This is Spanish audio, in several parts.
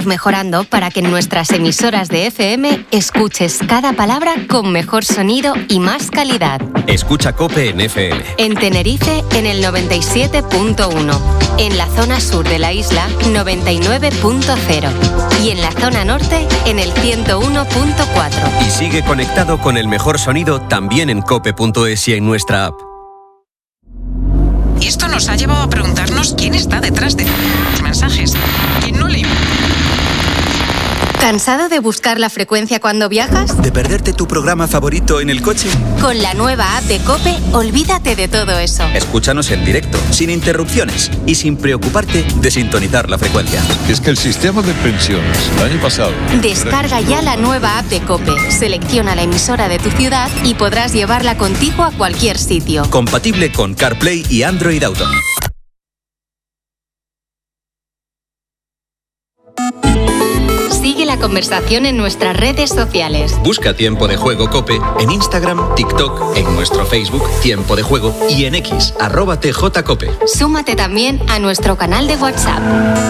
mejorando para que en nuestras emisoras de FM escuches cada palabra con mejor sonido y más calidad. Escucha COPE en FM. En Tenerife, en el 97.1. En la zona sur de la isla, 99.0. Y en la zona norte, en el 101.4. Y sigue conectado con el mejor sonido también en cope.es y en nuestra app. Y esto nos ha llevado a preguntarnos quién está detrás de los mensajes. ¿Quién no lee? ¿Cansado de buscar la frecuencia cuando viajas? ¿De perderte tu programa favorito en el coche? Con la nueva app de COPE, olvídate de todo eso. Escúchanos en directo, sin interrupciones y sin preocuparte de sintonizar la frecuencia. Es que el sistema de pensiones el año pasado... Descarga ya la nueva app de COPE, selecciona la emisora de tu ciudad y podrás llevarla contigo a cualquier sitio. Compatible con CarPlay y Android Auto. Sigue la conversación en nuestras redes sociales. Busca Tiempo de Juego COPE en Instagram, TikTok, en nuestro Facebook Tiempo de Juego y en X, @TJCOPE. Súmate también a nuestro canal de WhatsApp.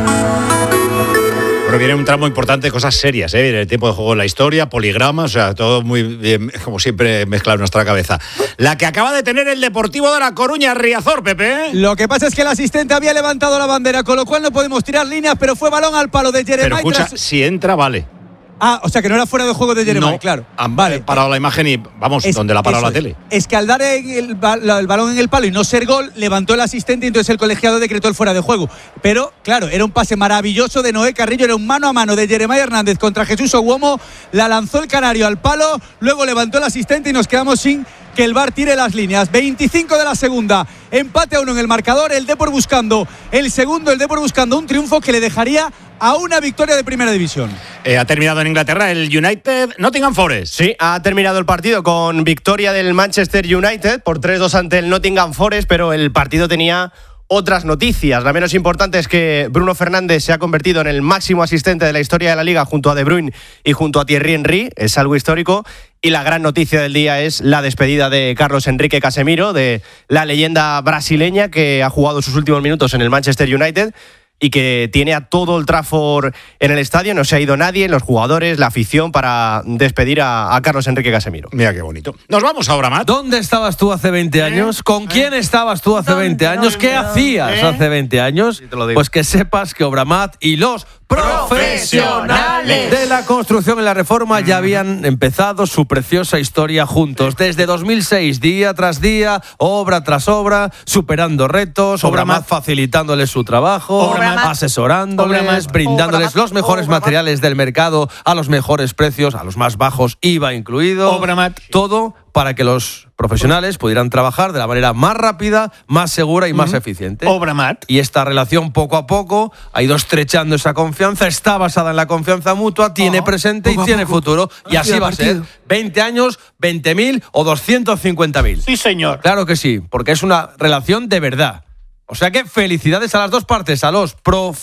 Bueno, viene un tramo importante de cosas serias, ¿eh? Viene el tiempo de juego en la historia, poligramas, o sea, todo muy bien, como siempre, mezclado en nuestra cabeza. La que acaba de tener el Deportivo de La Coruña, Riazor, Pepe. Lo que pasa es que el asistente había levantado la bandera, con lo cual no podemos tirar líneas, pero fue balón al palo de Jeremai. Pero escucha, si entra, vale. Ah, o sea que no era fuera de juego de Jeremai, no, claro. Vale. Parado la imagen y vamos, donde la ha parado la tele. Es que al dar el balón en el palo y no ser gol, levantó el asistente y entonces el colegiado decretó el fuera de juego. Pero, claro, era un pase maravilloso de Noé Carrillo, era un mano a mano de Jeremai Hernández contra Jesús Oguomo, la lanzó el canario al palo, luego levantó el asistente y nos quedamos sin que el VAR tire las líneas. 25 de la segunda, empate a 1 en el marcador, el Depor buscando el segundo, el Depor buscando un triunfo que le dejaría a una victoria de primera división. Ha terminado en Inglaterra el United Nottingham Forest. Sí, ha terminado el partido con victoria del Manchester United por 3-2 ante el Nottingham Forest, pero el partido tenía otras noticias. La menos importante es que Bruno Fernández se ha convertido en el máximo asistente de la historia de la Liga junto a De Bruyne y junto a Thierry Henry. Es algo histórico. Y la gran noticia del día es la despedida de Carlos Enrique Casemiro, de la leyenda brasileña que ha jugado sus últimos minutos en el Manchester United y que tiene a todo el Trafford en el estadio. No se ha ido nadie, los jugadores, la afición, para despedir a Carlos Enrique Casemiro. Mira qué bonito. Nos vamos ahora, Matt. ¿Dónde estabas tú hace 20 años? ¿Con quién estabas tú hace 20 años? ¿Qué hacías hace 20 años? Sí, te lo digo. Pues que sepas que Obramat y los profesionales de la construcción y la reforma ya habían empezado su preciosa historia juntos. Desde 2006, día tras día, obra tras obra, superando retos, Obramat facilitándoles su trabajo, asesorándoles, brindándoles los mejores materiales del mercado a los mejores precios, a los más bajos, IVA incluido. Obramat. Todo para que los profesionales pudieran trabajar de la manera más rápida, más segura y más eficiente. Obramat. Y esta relación poco a poco ha ido estrechando esa confianza, está basada en la confianza mutua, tiene presente y tiene futuro. Y así va a ser. 20 años, 20.000 o 250.000. Sí, señor. Claro que sí, porque es una relación de verdad. O sea que felicidades a las dos partes, a los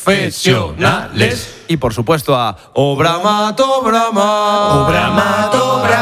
profesionales y por supuesto a Obramat, Obramat. Obramat,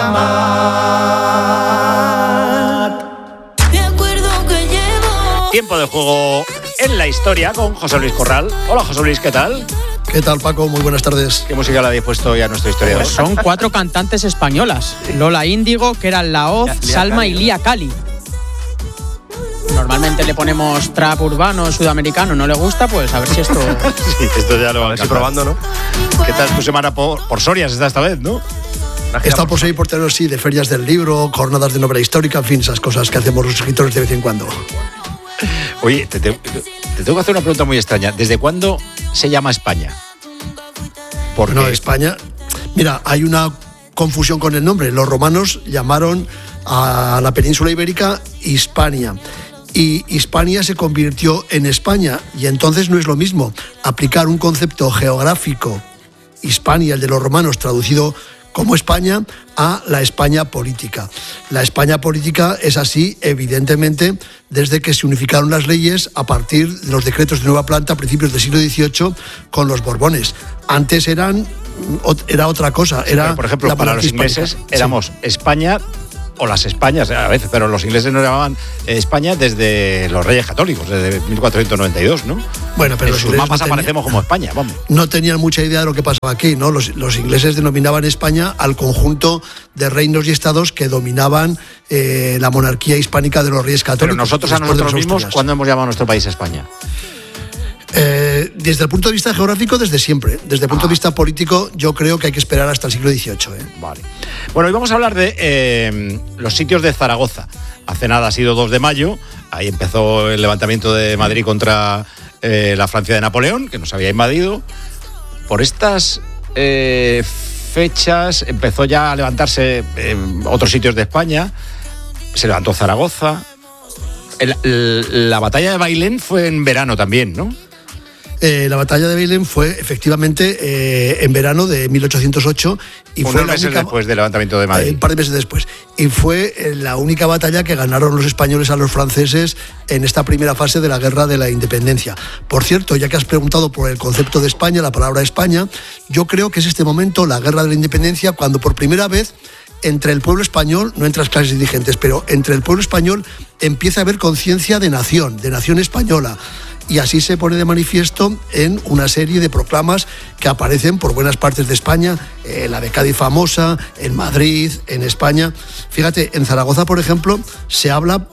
Obramat. Tiempo de juego en la historia con José Luis Corral. Hola, José Luis, ¿qué tal? ¿Qué tal, Paco? Muy buenas tardes. ¿Qué música le habéis puesto ya a nuestra historia? Pues son 4 cantantes españolas. Lola Índigo, que eran Laoz, Salma y Lía Cali. Normalmente le ponemos trap urbano, sudamericano, no le gusta, pues a ver si esto... Sí, esto ya lo van a probando, ¿no? ¿Qué tal tu semana por Soria esta vez, no? He estado por seguir por tener, sí, de ferias del libro, jornadas de novela histórica, en fin, esas cosas que hacemos los escritores de vez en cuando. Oye, te tengo que hacer una pregunta muy extraña. ¿Desde cuándo se llama España? Porque no, España... Mira, hay una confusión con el nombre. Los romanos llamaron a la península ibérica Hispania. Y Hispania se convirtió en España, y entonces no es lo mismo aplicar un concepto geográfico, Hispania, el de los romanos, traducido como España, a la España política. La España política es así, evidentemente, desde que se unificaron las leyes a partir de los decretos de nueva planta a principios del siglo XVIII con los Borbones. Antes era otra cosa. Era, pero, por ejemplo, para los ingleses éramos España o las Españas a veces, pero los ingleses nos llamaban España desde los Reyes Católicos, desde 1492, ¿no? Bueno, pero en sus mapas aparecemos como España, vamos. No tenían mucha idea de lo que pasaba aquí, ¿no? Los ingleses denominaban España al conjunto de reinos y estados que dominaban la monarquía hispánica de los Reyes Católicos. Pero nosotros a nosotros mismos, ¿cuándo hemos llamado a nuestro país España? Desde el punto de vista geográfico, desde siempre. Desde el punto de vista político, yo creo que hay que esperar hasta el siglo XVIII. Vale. Bueno, hoy vamos a hablar de los sitios de Zaragoza. Hace nada ha sido 2 de mayo, ahí empezó el levantamiento de Madrid contra la Francia de Napoleón, que nos había invadido. Por estas fechas empezó ya a levantarse otros sitios de España. Se levantó Zaragoza. La batalla de Bailén fue en verano también, ¿no? La batalla de Bailén fue efectivamente en verano de 1808 y fue unos meses después del levantamiento de Madrid. Un par de meses después. Y fue la única batalla que ganaron los españoles a los franceses en esta primera fase de la Guerra de la Independencia. Por cierto, ya que has preguntado por el concepto de España, la palabra España, yo creo que es este momento, la Guerra de la Independencia, cuando por primera vez entre el pueblo español, no entre las clases dirigentes, pero entre el pueblo español empieza a haber conciencia de nación española. Y así se pone de manifiesto en una serie de proclamas que aparecen por buenas partes de España, la de Cádiz famosa, en Madrid, en España. Fíjate, en Zaragoza, por ejemplo, se habla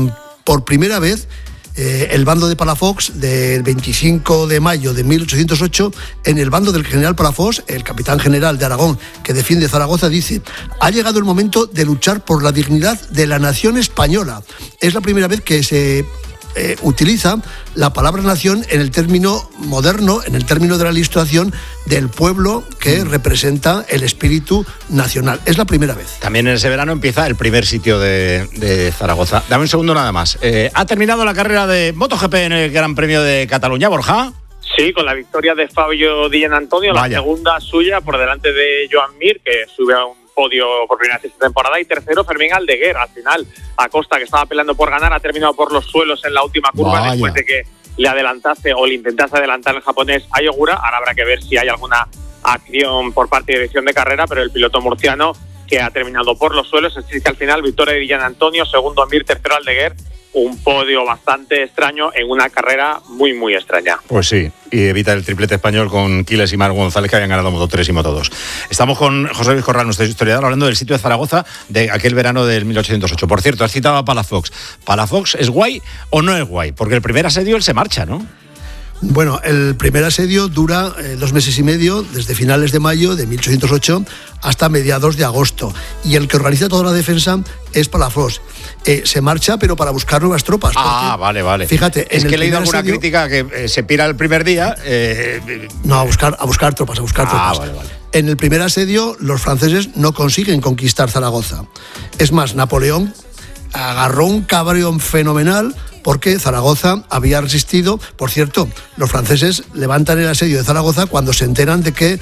por primera vez el bando de Palafox del 25 de mayo de 1808, en el bando del general Palafox, el capitán general de Aragón que defiende Zaragoza, dice: ha llegado el momento de luchar por la dignidad de la nación española. Es la primera vez que se utiliza la palabra nación en el término moderno, en el término de la ilustración del pueblo que representa el espíritu nacional. Es la primera vez. También en ese verano empieza el primer sitio de Zaragoza. Dame un segundo nada más. ¿Ha terminado la carrera de MotoGP en el Gran Premio de Cataluña, Borja? Sí, con la victoria de Fabio Di Giannantonio, la segunda suya por delante de Joan Mir, que sube a un podio por primera vez esta temporada, y tercero Fermín Aldeguer. Al final, Acosta, que estaba peleando por ganar, ha terminado por los suelos en la última curva después de que le adelantase o le intentase adelantar el japonés Ayogura. Ahora habrá que ver si hay alguna acción por parte de dirección de carrera, pero el piloto murciano, que ha terminado por los suelos, así que al final victoria de Di Giannantonio, segundo Mir, tercero Aldeguer. Un podio bastante extraño en una carrera muy, muy extraña. Pues sí, y evita el triplete español con Quiles y Marc González, que habían ganado Moto 3 y Moto 2. Estamos con José Luis Corral, nuestro historiador, hablando del sitio de Zaragoza de aquel verano del 1808. Por cierto, has citado a Palafox. ¿Palafox es guay o no es guay? Porque el primer asedio él se marcha, ¿no? Bueno, el primer asedio dura 2 meses y medio, desde finales de mayo de 1808 hasta mediados de agosto. Y el que organiza toda la defensa es Palafox. Se marcha, pero para buscar nuevas tropas. Vale. Fíjate, es que he leído alguna crítica que se pira el primer día. No, a buscar tropas. Vale. En el primer asedio, los franceses no consiguen conquistar Zaragoza. Es más, Napoleón agarró un cabrón fenomenal porque Zaragoza había resistido. Por cierto, los franceses levantan el asedio de Zaragoza cuando se enteran de que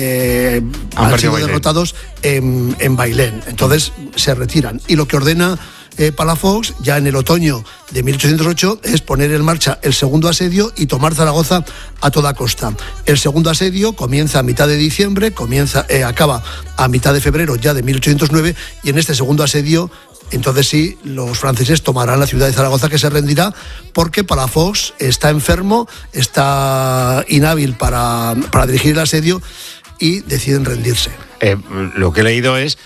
han sido derrotados en Bailén. Entonces se retiran. Y lo que ordena Palafox, ya en el otoño de 1808, es poner en marcha el segundo asedio y tomar Zaragoza a toda costa. El segundo asedio comienza a mitad de diciembre, acaba a mitad de febrero ya de 1809, y en este segundo asedio, entonces sí, los franceses tomarán la ciudad de Zaragoza, que se rendirá porque Palafox está enfermo, está inhábil para dirigir el asedio, y deciden rendirse. Lo que he leído es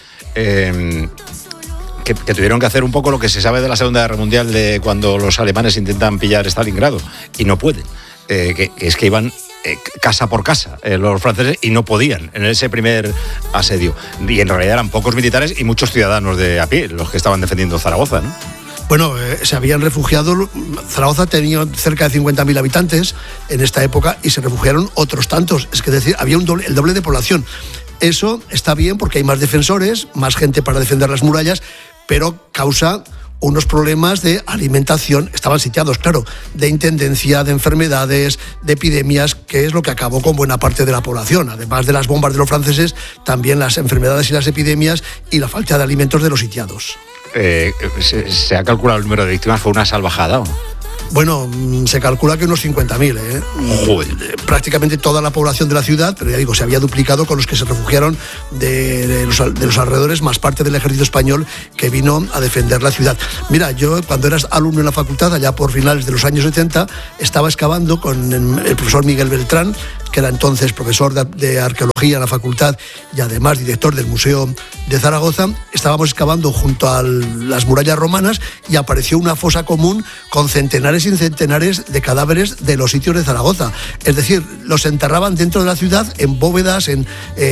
que tuvieron que hacer un poco lo que se sabe de la Segunda Guerra Mundial, de cuando los alemanes intentan pillar Stalingrado y no pueden. Que es que iban casa por casa los franceses y no podían en ese primer asedio. Y en realidad eran pocos militares y muchos ciudadanos de a pie los que estaban defendiendo Zaragoza, ¿no? Bueno, se habían refugiado. Zaragoza tenía cerca de 50.000 habitantes en esta época y se refugiaron otros tantos. Es que decir, había el doble de población. Eso está bien porque hay más defensores, más gente para defender las murallas, pero causa unos problemas de alimentación. Estaban sitiados, claro, de intendencia, de enfermedades, de epidemias, que es lo que acabó con buena parte de la población. Además de las bombas de los franceses, también las enfermedades y las epidemias y la falta de alimentos de los sitiados. ¿Se ha calculado el número de víctimas? ¿Fue una salvajada o no? Bueno, se calcula que unos 50.000, ¿eh? Joder. Prácticamente toda la población de la ciudad, pero ya digo, se había duplicado con los que se refugiaron de los alrededores, más parte del ejército español que vino a defender la ciudad. Mira, yo cuando eras alumno en la facultad, allá por finales de los años 70, estaba excavando con el profesor Miguel Beltrán, que era entonces profesor de arqueología en la facultad y además director del Museo de Zaragoza. Estábamos excavando junto a las murallas romanas y apareció una fosa común con centenares y centenares de cadáveres de los sitios de Zaragoza. Es decir, los enterraban dentro de la ciudad, en bóvedas, en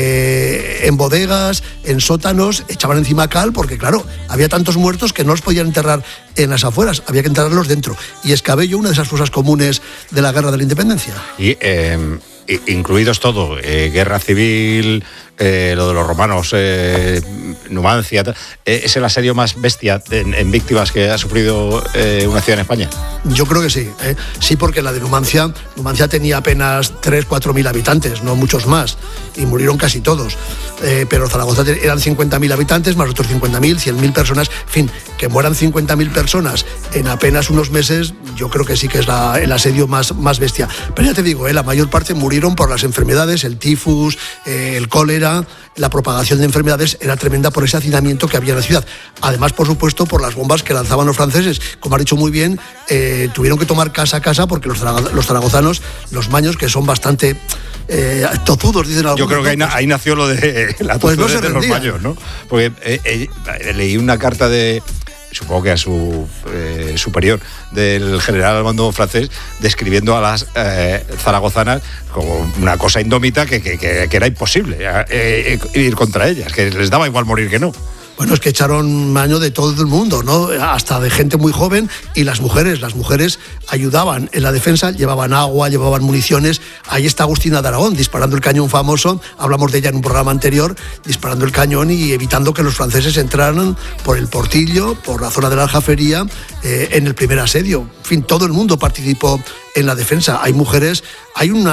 bodegas, en sótanos, echaban encima cal, porque claro, había tantos muertos que no los podían enterrar en las afueras, había que enterrarlos dentro. Y excavé yo una de esas fosas comunes de la Guerra de la Independencia. Y incluidos todo, guerra civil, lo de los romanos, Numancia, ¿es el asedio más bestia en víctimas que ha sufrido una ciudad en España? Yo creo que sí, ¿eh? Sí, porque la de Numancia tenía apenas 3.000-4.000 habitantes, no muchos más, y murieron casi todos. Pero Zaragoza eran 50.000 habitantes, más otros 50.000, 100.000 personas, en fin, que mueran 50.000 personas en apenas unos meses, yo creo que sí que es el asedio más bestia. Pero ya te digo, la mayor parte murieron por las enfermedades, el tifus, el cólera, la propagación de enfermedades era tremenda por ese hacinamiento que había en la ciudad. Además, por supuesto, por las bombas que lanzaban los franceses. Como has dicho muy bien, tuvieron que tomar casa a casa porque los zaragozanos, los maños, que son bastante tozudos, dicen algunos. Yo creo que ahí nació lo de la tozudez de los maños, ¿no? Porque leí una carta de, supongo que a su superior, del general al mando francés, describiendo a las zaragozanas como una cosa indómita que era imposible ir contra ellas, que les daba igual morir que no. Bueno, es que echaron mano de todo el mundo, ¿no? Hasta de gente muy joven, y las mujeres ayudaban en la defensa, llevaban agua, llevaban municiones. Ahí está Agustina de Aragón disparando el cañón famoso, hablamos de ella en un programa anterior, disparando el cañón y evitando que los franceses entraran por el Portillo, por la zona de la Aljafería, en el primer asedio. En fin, todo el mundo participó en la defensa. Hay mujeres, en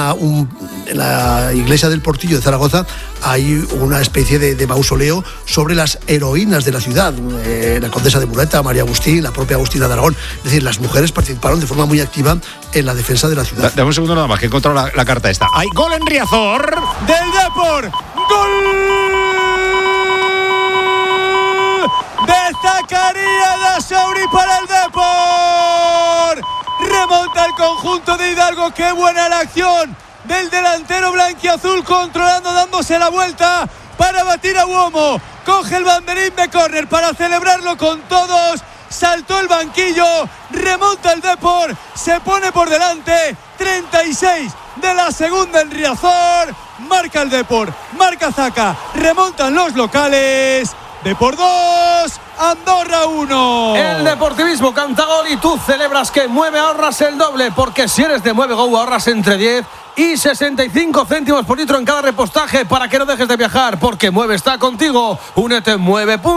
la iglesia del Portillo de Zaragoza hay una especie de mausoleo sobre las heroínas de la ciudad, la condesa de Bureta, María Agustín, la propia Agustina de Aragón. Es decir, las mujeres participaron de forma muy activa en la defensa de la ciudad. Dame un segundo nada más, que he encontrado la carta esta. ¡Hay gol en Riazor! ¡Del Depor! ¡Gol! ¡De Zacarías Dasouri para el Depor! Remonta el conjunto de Hidalgo. ¡Qué buena la acción del delantero blanquiazul, controlando, dándose la vuelta para batir a Uomo! Coge el banderín de córner para celebrarlo con todos. Saltó el banquillo, remonta el Depor, se pone por delante. 36 de la segunda en Riazor. Marca el Depor, marca Zaca, remontan los locales. Depor 2, Andorra 1. El deportivismo canta gol y tú celebras que Mueve ahorras el doble, porque si eres de Mueve Go ahorras entre 10 y 65 céntimos por litro en cada repostaje, para que no dejes de viajar, porque Mueve está contigo. Únete en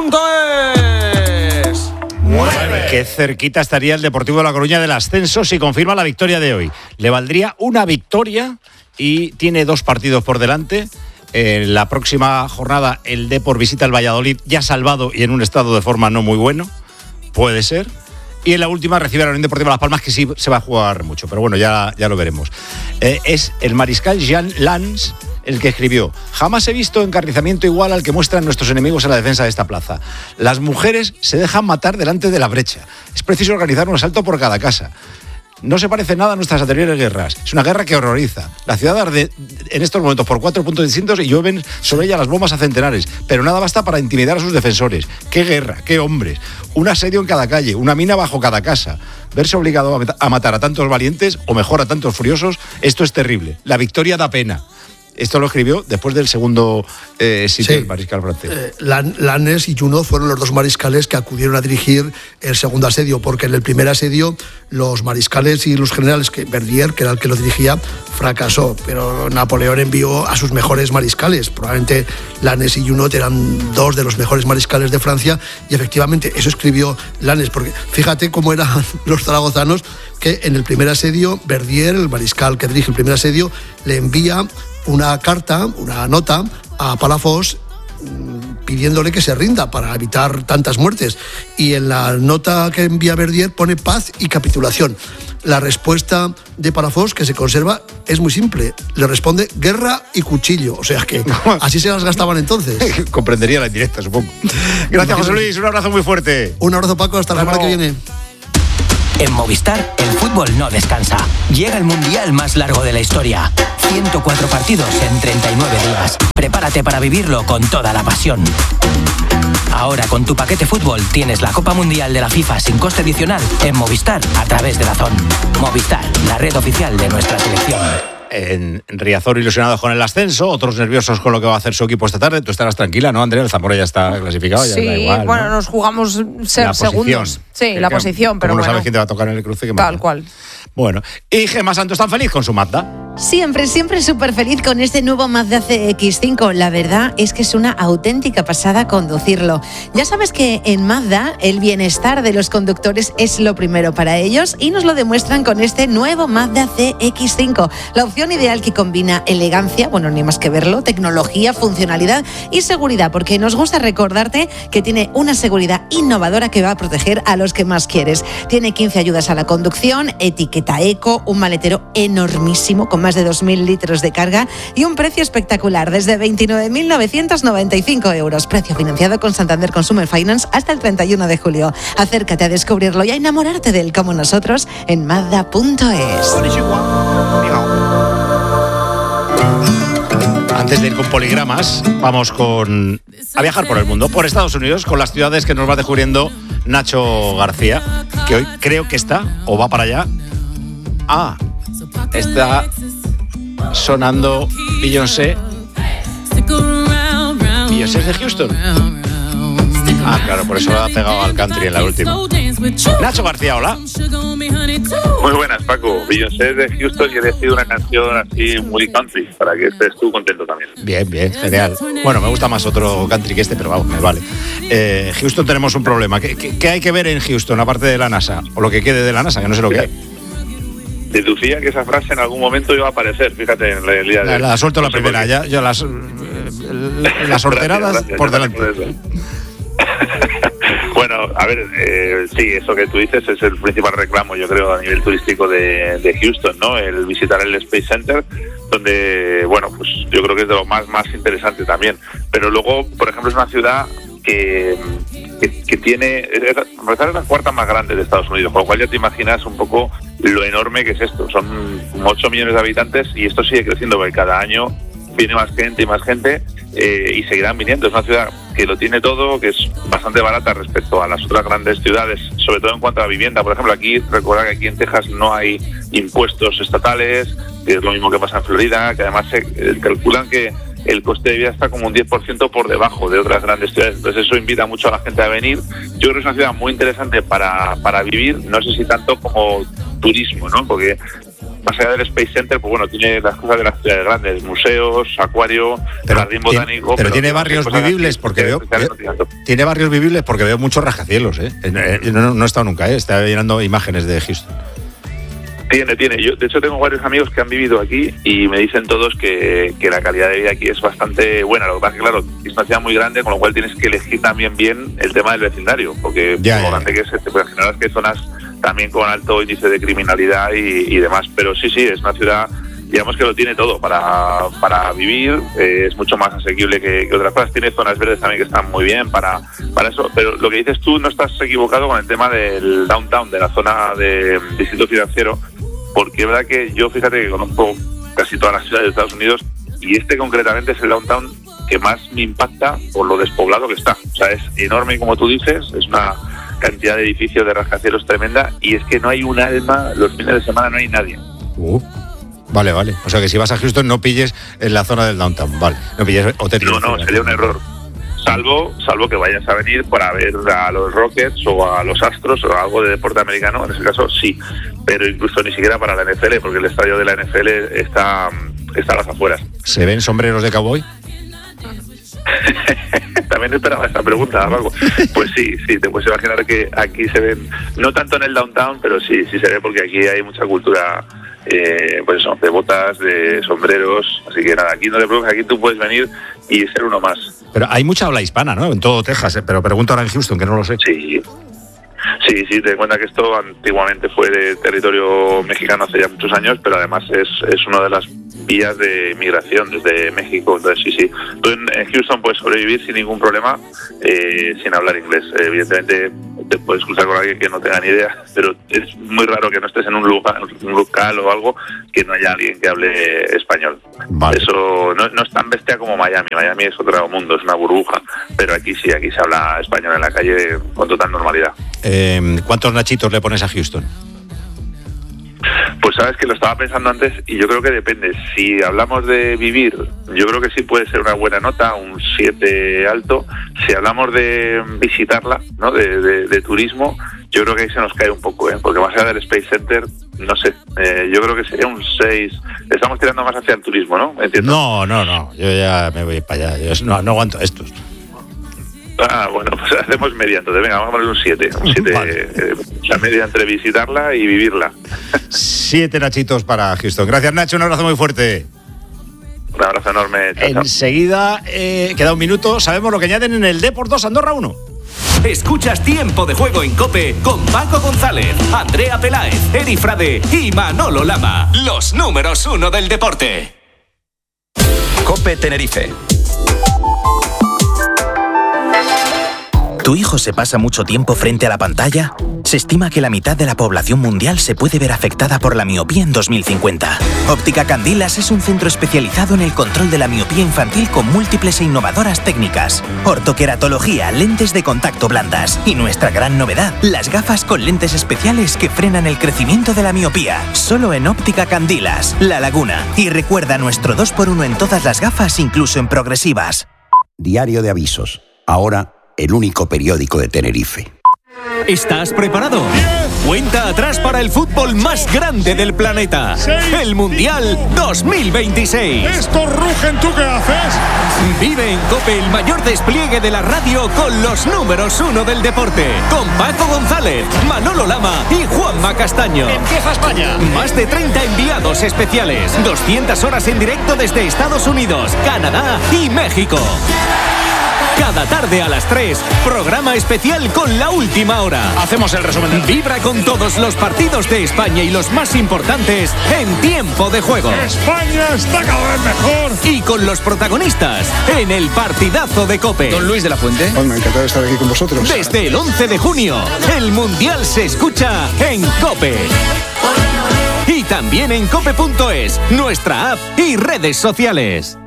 mueve.es. Qué cerquita estaría el Deportivo de La Coruña del ascenso si confirma la victoria de hoy. Le valdría una victoria y tiene 2 partidos por delante. En la próxima jornada el Depor visita el Valladolid, ya salvado y en un estado de forma no muy bueno, puede ser. Y en la última recibe a la Unión Deportiva Las Palmas, que sí se va a jugar mucho, pero bueno, ya lo veremos. Es el mariscal Jean Lans el que escribió: jamás he visto encarnizamiento igual al que muestran nuestros enemigos en la defensa de esta plaza. Las mujeres se dejan matar delante de la brecha. Es preciso organizar un asalto por cada casa. No se parece nada a nuestras anteriores guerras. Es una guerra que horroriza. La ciudad arde en estos momentos por 4 puntos distintos y llueven sobre ella las bombas a centenares. Pero nada basta para intimidar a sus defensores. ¡Qué guerra! ¡Qué hombres! Un asedio en cada calle, una mina bajo cada casa. Verse obligado a matar a tantos valientes, o mejor a tantos furiosos, esto es terrible. La victoria da pena. Esto lo escribió después del segundo sitio del mariscal francés. Lannes y Junot fueron los 2 mariscales que acudieron a dirigir el segundo asedio, porque en el primer asedio los mariscales y los generales, Verdier, que era el que lo dirigía, fracasó, pero Napoleón envió a sus mejores mariscales. Probablemente Lannes y Junot eran 2 de los mejores mariscales de Francia, y efectivamente eso escribió Lannes, porque fíjate cómo eran los zaragozanos, que en el primer asedio Verdier, el mariscal que dirige el primer asedio, le envía una carta, una nota a Palafox pidiéndole que se rinda para evitar tantas muertes, y en la nota que envía Verdier pone paz y capitulación. la respuesta de Palafox, que se conserva, es muy simple. Le responde guerra y cuchillo. O sea que así se las gastaban entonces. Comprendería la indirecta, supongo. Gracias, José Luis. Un abrazo muy fuerte. Un abrazo, Paco. Hasta la semana que viene. En Movistar, el fútbol no descansa. Llega el mundial más largo de la historia. 104 partidos en 39 días. Prepárate para vivirlo con toda la pasión. Ahora con tu paquete fútbol tienes la Copa Mundial de la FIFA sin coste adicional en Movistar a través de DAZN. Movistar, la red oficial de nuestra selección. En Riazor ilusionados con el ascenso, otros nerviosos con lo que va a hacer su equipo esta tarde. Tú estarás tranquila, ¿no, Andrea? El Zamora ya está clasificado, ya sí, da igual, bueno, ¿no? Nos jugamos ser segundos. Sí, la posición, pero como bueno. No sabes quién te va a tocar en el cruce. Tal cual. Bueno, y Gemma Santos tan feliz con su Mazda. Siempre súper feliz con este nuevo Mazda CX-5. La verdad es que es una auténtica pasada conducirlo. Ya sabes que en Mazda el bienestar de los conductores es lo primero para ellos y nos lo demuestran con este nuevo Mazda CX-5. La opción ideal que combina elegancia, bueno, ni más que verlo, tecnología, funcionalidad y seguridad, porque nos gusta recordarte que tiene una seguridad innovadora que va a proteger a los que más quieres. Tiene 15 ayudas a la conducción, etiqueta eco, un maletero enormísimo con más de 2.000 litros de carga y un precio espectacular desde 29.995 euros. Precio financiado con Santander Consumer Finance hasta el 31 de julio. Acércate a descubrirlo y a enamorarte de él como nosotros en Mazda.es. Antes de ir con poligramas, vamos a viajar por el mundo, por Estados Unidos, con las ciudades que nos va descubriendo Nacho García, que hoy creo que está o va para allá. Está sonando Beyoncé. Beyoncé es de Houston. Claro, por eso ha pegado al country en la última. Nacho García, hola. Muy buenas, Paco. Beyoncé es de Houston y he elegido una canción así muy country, para que estés tú contento también. Bien, genial. Bueno, me gusta más otro country que este, pero vamos, me vale. Houston tenemos un problema. ¿Qué hay que ver en Houston, aparte de la NASA? O lo que quede de la NASA, que no sé lo que hay. Deducía que esa frase en algún momento iba a aparecer, fíjate, en el día de... La suelto la primera, ya las horteradas por delante. Bueno, a ver, sí, eso que tú dices es el principal reclamo, yo creo, a nivel turístico de Houston, ¿no? El visitar el Space Center, donde, bueno, pues yo creo que es de lo más interesante también. Pero luego, por ejemplo, es una ciudad que tiene, es la cuarta más grande de Estados Unidos, con lo cual ya te imaginas un poco lo enorme que es esto. Son como 8 millones de habitantes y esto sigue creciendo porque cada año viene más gente y más gente y seguirán viniendo. Es una ciudad que lo tiene todo, que es bastante barata respecto a las otras grandes ciudades, sobre todo en cuanto a la vivienda. Por ejemplo, recordad que aquí en Texas no hay impuestos estatales, que es lo mismo que pasa en Florida, que además se calculan que el coste de vida está como un 10% por debajo de otras grandes ciudades. Entonces eso invita mucho a la gente a venir. Yo creo que es una ciudad muy interesante para vivir, no sé si tanto como turismo, ¿no? Porque más allá del Space Center, pues bueno, tiene las cosas de las ciudades grandes, museos, acuario, jardín botánico. Pero tiene barrios vivibles, porque veo... Tiene barrios vivibles porque veo muchos rascacielos, ¿eh? No he estado nunca, Estaba llenando imágenes de Houston. Tiene. Yo, de hecho, tengo varios amigos que han vivido aquí y me dicen todos que la calidad de vida aquí es bastante buena. Lo que pasa es que, claro, es una ciudad muy grande, con lo cual tienes que elegir también bien el tema del vecindario, porque lo grande que es, te puedes generar que hay zonas también con alto índice de criminalidad y demás. Pero sí, es una ciudad, digamos que lo tiene todo para vivir, es mucho más asequible que otras cosas. Tiene zonas verdes también que están muy bien para eso. Pero lo que dices tú, no estás equivocado con el tema del downtown, de la zona de distrito financiero, porque es verdad que yo, fíjate que conozco casi todas las ciudades de Estados Unidos y concretamente es el downtown que más me impacta por lo despoblado que está. O sea, es enorme, como tú dices, es una cantidad de edificios, de rascacielos tremenda, y es que no hay un alma, los fines de semana no hay nadie. Vale. O sea que si vas a Houston no pilles en la zona del downtown, vale. No pilles hotel. No, sería un error. Salvo que vayas a venir para ver a los Rockets o a los Astros o algo de deporte americano, en ese caso sí, pero incluso ni siquiera para la NFL, porque el estadio de la NFL está a las afueras. ¿Se ven sombreros de cowboy? También esperaba esta pregunta, Paco. Pues sí, te puedes imaginar que aquí se ven, no tanto en el downtown, pero sí se ve, porque aquí hay mucha cultura, pues eso, de botas, de sombreros, así que nada, aquí no te preocupes, aquí tú puedes venir y ser uno más. Pero hay mucha habla hispana, ¿no? En todo Texas, pero pregunto ahora en Houston, que no lo sé. Sí, ten en cuenta que esto antiguamente fue de territorio mexicano hace ya muchos años, pero además es una de las vías de migración desde México. Entonces, sí. Tú en Houston puedes sobrevivir sin ningún problema, sin hablar inglés. Evidentemente, te puedes cruzar con alguien que no tenga ni idea, pero es muy raro que no estés en un local o algo que no haya alguien que hable español. Vale. Eso no es tan bestia como Miami. Miami es otro mundo, es una burbuja, pero aquí sí, aquí se habla español en la calle con total normalidad. ¿Cuántos nachitos le pones a Houston? Pues sabes que lo estaba pensando antes y yo creo que depende. Si hablamos de vivir, yo creo que sí puede ser una buena nota, un 7 alto. Si hablamos de visitarla, ¿no? De turismo, yo creo que ahí se nos cae un poco, porque más allá del Space Center, no sé, yo creo que sería un 6. Estamos tirando más hacia el turismo, ¿no? ¿Entiendo? No, yo ya me voy para allá, yo no aguanto estos. Bueno, pues hacemos media entonces. Venga, vamos a poner un 7. Un 7, vale. La media entre visitarla y vivirla. 7 nachitos para Houston. Gracias, Nacho, un abrazo muy fuerte. Un abrazo enorme. Chao, enseguida, queda un minuto, sabemos lo que añaden en el Depor 2 Andorra 1. Escuchas Tiempo de Juego en COPE con Paco González, Andrea Peláez, Eri Frade y Manolo Lama. Los números 1 del deporte. COPE Tenerife. ¿Tu hijo se pasa mucho tiempo frente a la pantalla? Se estima que la mitad de la población mundial se puede ver afectada por la miopía en 2050. Óptica Candilas es un centro especializado en el control de la miopía infantil con múltiples e innovadoras técnicas. Ortoqueratología, lentes de contacto blandas y nuestra gran novedad, las gafas con lentes especiales que frenan el crecimiento de la miopía. Solo en Óptica Candilas, La Laguna. Y recuerda nuestro 2x1 en todas las gafas, incluso en progresivas. Diario de Avisos. Ahora, el único periódico de Tenerife. ¿Estás preparado? 10. Cuenta atrás para el fútbol más grande del planeta. 6. El Mundial 2026. Estos rugen, ¿tú qué haces? Vive en COPE el mayor despliegue de la radio con los números 1 del deporte. Con Paco González, Manolo Lama y Juanma Castaño. Empieza España. Más de 30 enviados especiales. 200 horas en directo desde Estados Unidos, Canadá y México. Cada tarde a las 3, programa especial con La Última Hora. Hacemos el resumen. Vibra con todos los partidos de España y los más importantes en Tiempo de Juego. España está cada vez mejor. Y con los protagonistas en el partidazo de COPE. Don Luis de la Fuente. Me ha encantado estar aquí con vosotros. Desde el 11 de junio, el Mundial se escucha en COPE. Y también en cope.es, nuestra app y redes sociales.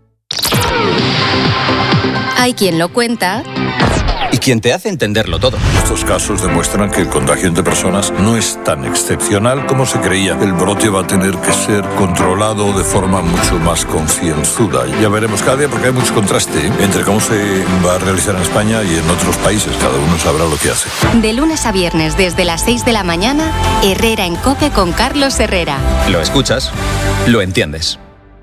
Hay quien lo cuenta y quien te hace entenderlo todo. Estos casos demuestran que el contagio entre personas no es tan excepcional como se creía. El brote va a tener que ser controlado de forma mucho más concienzuda. Ya veremos cada día, porque hay mucho contraste entre cómo se va a realizar en España y en otros países. Cada uno sabrá lo que hace. De lunes a viernes desde las 6 de la mañana, Herrera en COPE con Carlos Herrera. Lo escuchas, lo entiendes.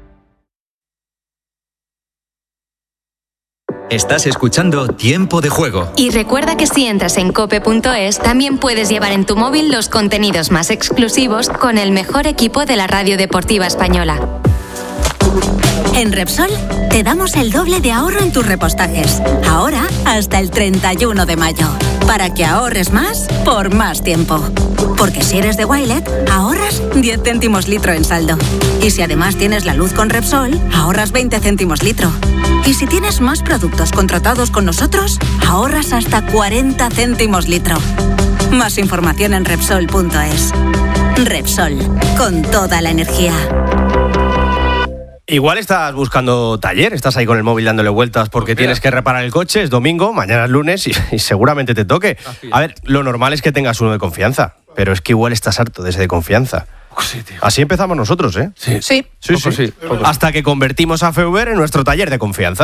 Estás escuchando Tiempo de Juego. Y recuerda que si entras en cope.es, también puedes llevar en tu móvil los contenidos más exclusivos con el mejor equipo de la radio deportiva española. En Repsol te damos el doble de ahorro en tus repostajes. Ahora hasta el 31 de mayo. Para que ahorres más por más tiempo. Porque si eres de Wilet, ahorras 10 céntimos litro en saldo. Y si además tienes la luz con Repsol, ahorras 20 céntimos litro. Y si tienes más productos contratados con nosotros, ahorras hasta 40 céntimos litro. Más información en Repsol.es. Repsol, con toda la energía. Igual estás buscando taller, estás ahí con el móvil dándole vueltas porque tienes que reparar el coche, es domingo, mañana es lunes y seguramente te toque. A ver, lo normal es que tengas uno de confianza, pero es que igual estás harto de ese de confianza. Sí, tío. Así empezamos nosotros, ¿eh? Sí. Hasta que convertimos a Feuber en nuestro taller de confianza.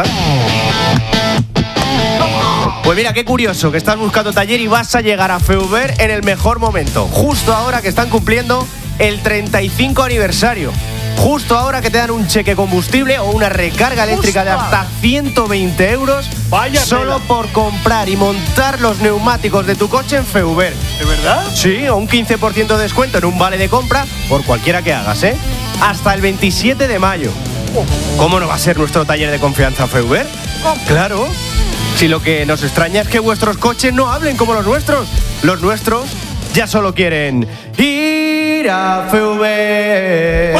Pues mira, qué curioso que estás buscando taller y vas a llegar a Feuber en el mejor momento, justo ahora que están cumpliendo el 35 aniversario. Justo ahora que te dan un cheque combustible o una recarga eléctrica de hasta 120 euros solo por comprar y montar los neumáticos de tu coche en Feuber. ¿De verdad? Sí, o un 15% de descuento en un vale de compra por cualquiera que hagas, ¿eh? Hasta el 27 de mayo. ¿Cómo no va a ser nuestro taller de confianza Feuber? Claro. Si lo que nos extraña es que vuestros coches no hablen como los nuestros. Los nuestros ya solo quieren ir a FV.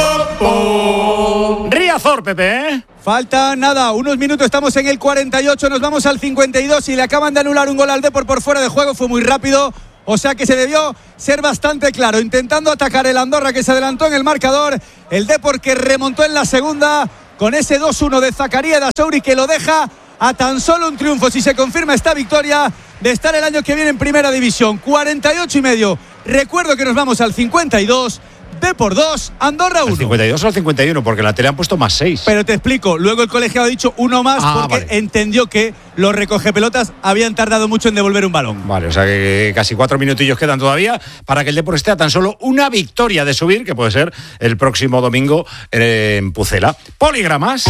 Riazor, Pepe, ¿eh? Falta nada, unos minutos, estamos en el 48, nos vamos al 52 y le acaban de anular un gol al Depor por fuera de juego, fue muy rápido, o sea que se debió ser bastante claro, intentando atacar el Andorra que se adelantó en el marcador, el Depor que remontó en la segunda con ese 2-1 de Zakaria Dasouri que lo deja a tan solo un triunfo, si se confirma esta victoria, de estar el año que viene en Primera División. 48,5, recuerdo que nos vamos al 52, Depor 2, Andorra 1. ¿Al 52 o al 51? Porque en la tele han puesto más 6. Pero te explico, luego el colegiado ha dicho uno más porque entendió que los recogepelotas habían tardado mucho en devolver un balón. Vale, o sea que casi 4 minutillos quedan todavía para que el Depor esté a tan solo una victoria de subir, que puede ser el próximo domingo en Pucela. Poligramas.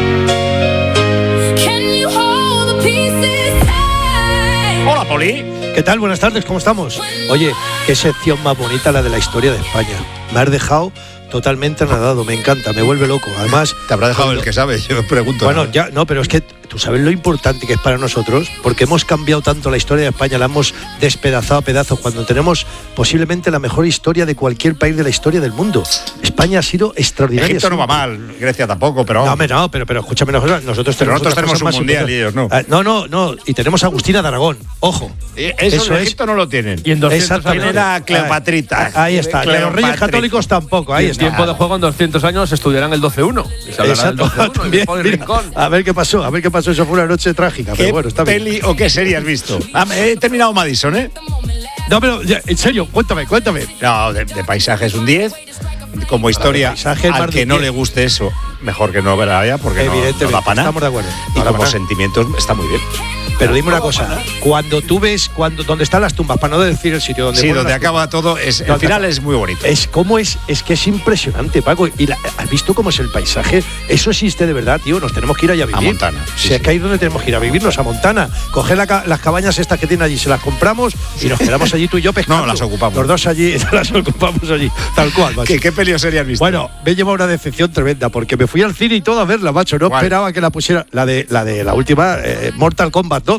Hola, Poli. ¿Qué tal? Buenas tardes, ¿cómo estamos? Oye, qué sección más bonita la de la historia de España. Me has dejado totalmente nadado, me encanta, me vuelve loco. Además, te habrá dejado el que sabe, yo me pregunto. Bueno, ya no, pero es que tú sabes lo importante que es para nosotros, porque hemos cambiado tanto la historia de España, la hemos despedazado a pedazos cuando tenemos posiblemente la mejor historia de cualquier país de la historia del mundo. España ha sido extraordinaria. Egipto no va mal, Grecia tampoco, pero no, pero escúchame una cosa, nosotros tenemos un mundial y ellos no. No, y tenemos a Agustina de Aragón, ojo. Eso en Egipto no lo tienen. Y en 200 años era Cleopatrita. Ahí está, los Reyes Católicos tampoco, ahí está. Tiempo de juego en 200 años estudiarán el 12-1. Exacto, también, a ver qué pasó, eso fue una noche trágica. ¿Qué pero bueno, está bien. peli o qué serie has visto? He terminado Madison, ¿eh? No, pero ya, en serio, cuéntame. No, de paisaje es un 10. Como historia, al que no le guste eso, mejor que no verla ya, porque no da pana. Estamos de acuerdo. Y como sentimientos está muy bien. Pero dime una cosa, cuando tú ves donde están las tumbas, para no decir el sitio donde donde acaba todo, el final es muy bonito. Es que es impresionante, Paco. Y ¿has visto cómo es el paisaje? Eso existe de verdad, tío. Nos tenemos que ir allá a vivir. A Montana. Sí, es que ahí es donde tenemos que ir a vivirnos, a Montana. Coger las cabañas estas que tienen allí, se las compramos y nos quedamos allí tú y yo pescando. No, las ocupamos. Los dos allí, las ocupamos allí, tal cual, macho. ¿Qué peli o serie has visto? Bueno, me he llevado una decepción tremenda porque me fui al cine y todo a verla, macho. No esperaba que la pusiera. La de la última, Mortal Kombat 2.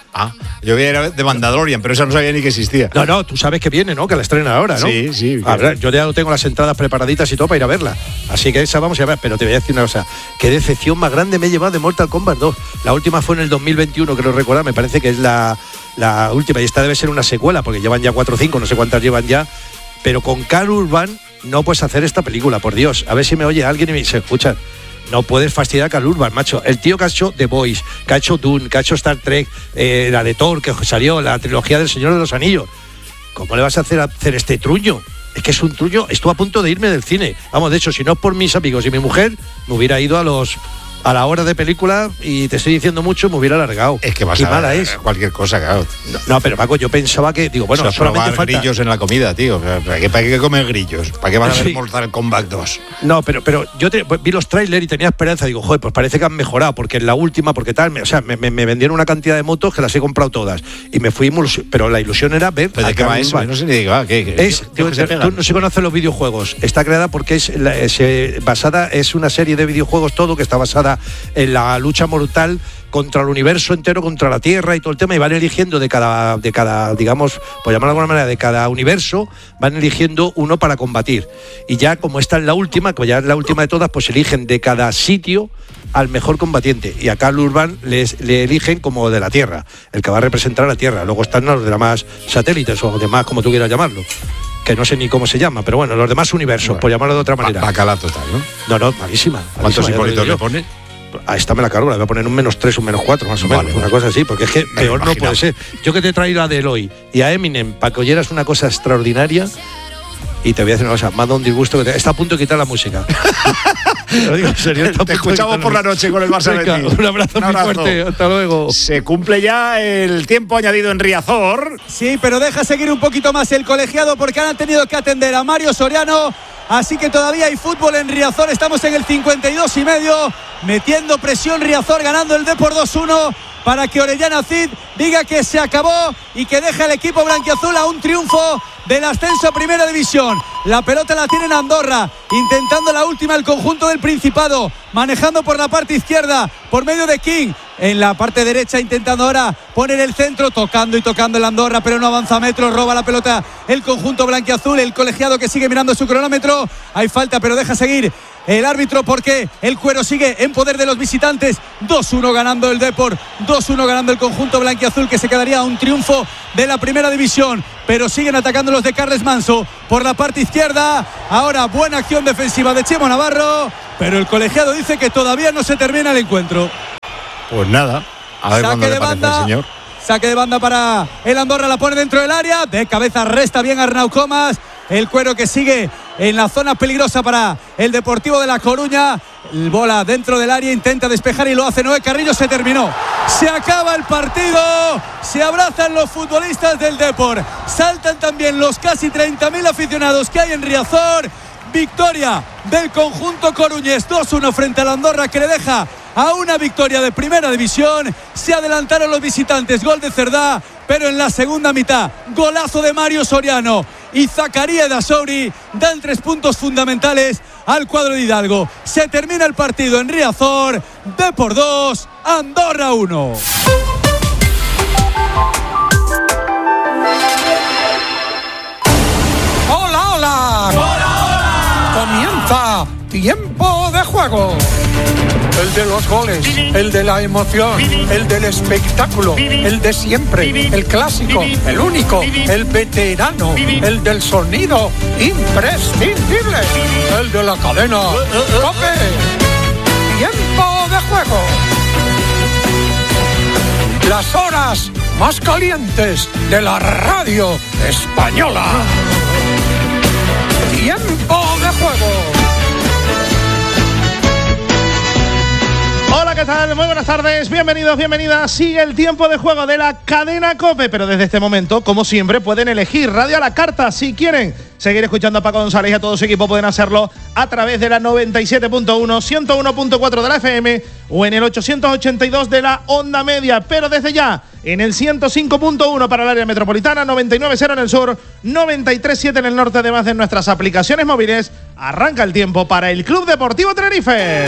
Yo vi de Mandalorian, pero esa no sabía ni que existía. No, tú sabes que viene, ¿no? Que la estrena ahora, ¿no? Sí. A ver, yo ya no tengo las entradas preparaditas y todo para ir a verla. Así que esa vamos a ver, pero te voy a decir una cosa. Qué decepción más grande me he llevado de Mortal Kombat 2. La última fue en el 2021, creo recordar, me parece que es la última. Y esta debe ser una secuela, porque llevan ya 4 o 5, no sé cuántas llevan ya. Pero con Karl Urban no puedes hacer esta película, por Dios. A ver si me oye alguien y me dice, escucha, no puedes fastidiar a Karl Urban, macho. El tío que ha hecho The Boys, que ha hecho Dune, que ha hecho Star Trek, la de Thor, que salió, la trilogía del Señor de los Anillos. ¿Cómo le vas a hacer este truño? Es que es un truño. Estuve a punto de irme del cine. Vamos, de hecho, si no es por mis amigos y mi mujer, me hubiera ido a la hora de película y te estoy diciendo mucho, me hubiera alargado. Es que vas a ver cualquier cosa, claro. No, pero Paco, yo pensaba que, digo, bueno, solamente falta grillos en la comida, tío. ¿Para qué comer grillos? ¿Para qué vas a ver Mortal Kombat 2? No, pero yo vi los trailers y tenía esperanza. Digo, joder, pues parece que han mejorado, porque en la última, porque tal, me vendieron una cantidad de motos que las he comprado todas. Y me fui, pero la ilusión era ver. ¿Pero de qué va eso? No sé ni de qué va. Tú no se conocen los videojuegos. Está creada porque es una serie de videojuegos todo que está basada en la lucha mortal contra el universo entero, contra la Tierra y todo el tema, y van eligiendo de cada digamos, por llamarlo de alguna manera, de cada universo, van eligiendo uno para combatir. Y ya como esta es la última, que ya es la última de todas, pues eligen de cada sitio al mejor combatiente. Y a Karl Urban le eligen como de la Tierra, el que va a representar a la Tierra. Luego están los demás satélites o demás, como tú quieras llamarlo, que no sé ni cómo se llama, pero bueno, los demás universos, por llamarlo de otra manera. Bacala total, ¿no? No, malísima. ¿Cuántos Hipólitos le pone? A esta me la cargo, le voy a poner un -3, un -4, más o menos, una cosa así, porque es que peor no puede ser. Yo que te he traído a The Eloy y a Eminem para que oyeras una cosa extraordinaria, y te voy a decir una cosa, me ha dado un disgusto que está a punto de quitar la música. Lo digo en serio, te escuchamos por la noche con el Barça Betis. Un abrazo muy fuerte, hasta luego. Se cumple ya el tiempo añadido en Riazor. Sí, pero deja seguir un poquito más el colegiado porque han tenido que atender a Mario Soriano. Así que todavía hay fútbol en Riazor. Estamos en el 52,5. Metiendo presión Riazor, ganando el Depor 2-1 para que Orellana Cid diga que se acabó y que deja el equipo blanquiazul a un triunfo del ascenso a Primera División. La pelota la tiene en Andorra, intentando la última el conjunto del Principado, manejando por la parte izquierda, por medio de King. en la parte derecha, intentando ahora poner el centro, tocando el Andorra, pero no avanza metros, roba la pelota el conjunto blanquiazul, el colegiado que sigue mirando su cronómetro. Hay falta, pero deja seguir el árbitro porque el Cuero sigue en poder de los visitantes. 2-1 ganando el Depor, 2-1 ganando el conjunto blanquiazul, que se quedaría a un triunfo de la primera división, pero siguen atacando los de Carles Manso por la parte izquierda. Ahora buena acción defensiva de Chemo Navarro, pero el colegiado dice que todavía no se termina el encuentro. Pues nada, a ver cuándo le parece al señor. Saque de banda para el Andorra, la pone dentro del área, de cabeza resta bien Arnau Comas. El Cuero que sigue en la zona peligrosa para el Deportivo de La Coruña. El bola dentro del área, intenta despejar y lo hace Noé Carrillo. Se terminó, se acaba el partido. Se abrazan los futbolistas del Depor, saltan también los casi 30.000 aficionados que hay en Riazor. Victoria del conjunto coruñés, 2-1 frente al Andorra, que le deja a una victoria de primera división. Se adelantaron los visitantes, gol de Cerdá, pero en la segunda mitad, golazo de Mario Soriano y Zacarías Dasouri dan 3 puntos fundamentales al cuadro de Hidalgo. Se termina el partido en Riazor, Depor 2, Andorra 1. ¡Hola, hola! Comienza Tiempo de Juego. El de los goles, el de la emoción, el del espectáculo, el de siempre, el clásico, el único, el veterano, el del sonido imprescindible, el de la cadena COPE. Tiempo de Juego. Las horas más calientes de la radio española. Tiempo de Juego. Hola, ¿qué tal? Muy buenas tardes, bienvenidos, bienvenidas. Sigue el Tiempo de Juego de la cadena COPE, pero desde este momento, como siempre, pueden elegir radio a la carta. Si quieren seguir escuchando a Paco González y a todo su equipo, pueden hacerlo a través de la 97.1, 101.4 de la FM o en el 882 de la onda media, pero desde ya en el 105.1 para el área metropolitana, 99.0 en el sur, 93.7 en el norte, además de nuestras aplicaciones móviles. Arranca el tiempo para el Club Deportivo Tenerife.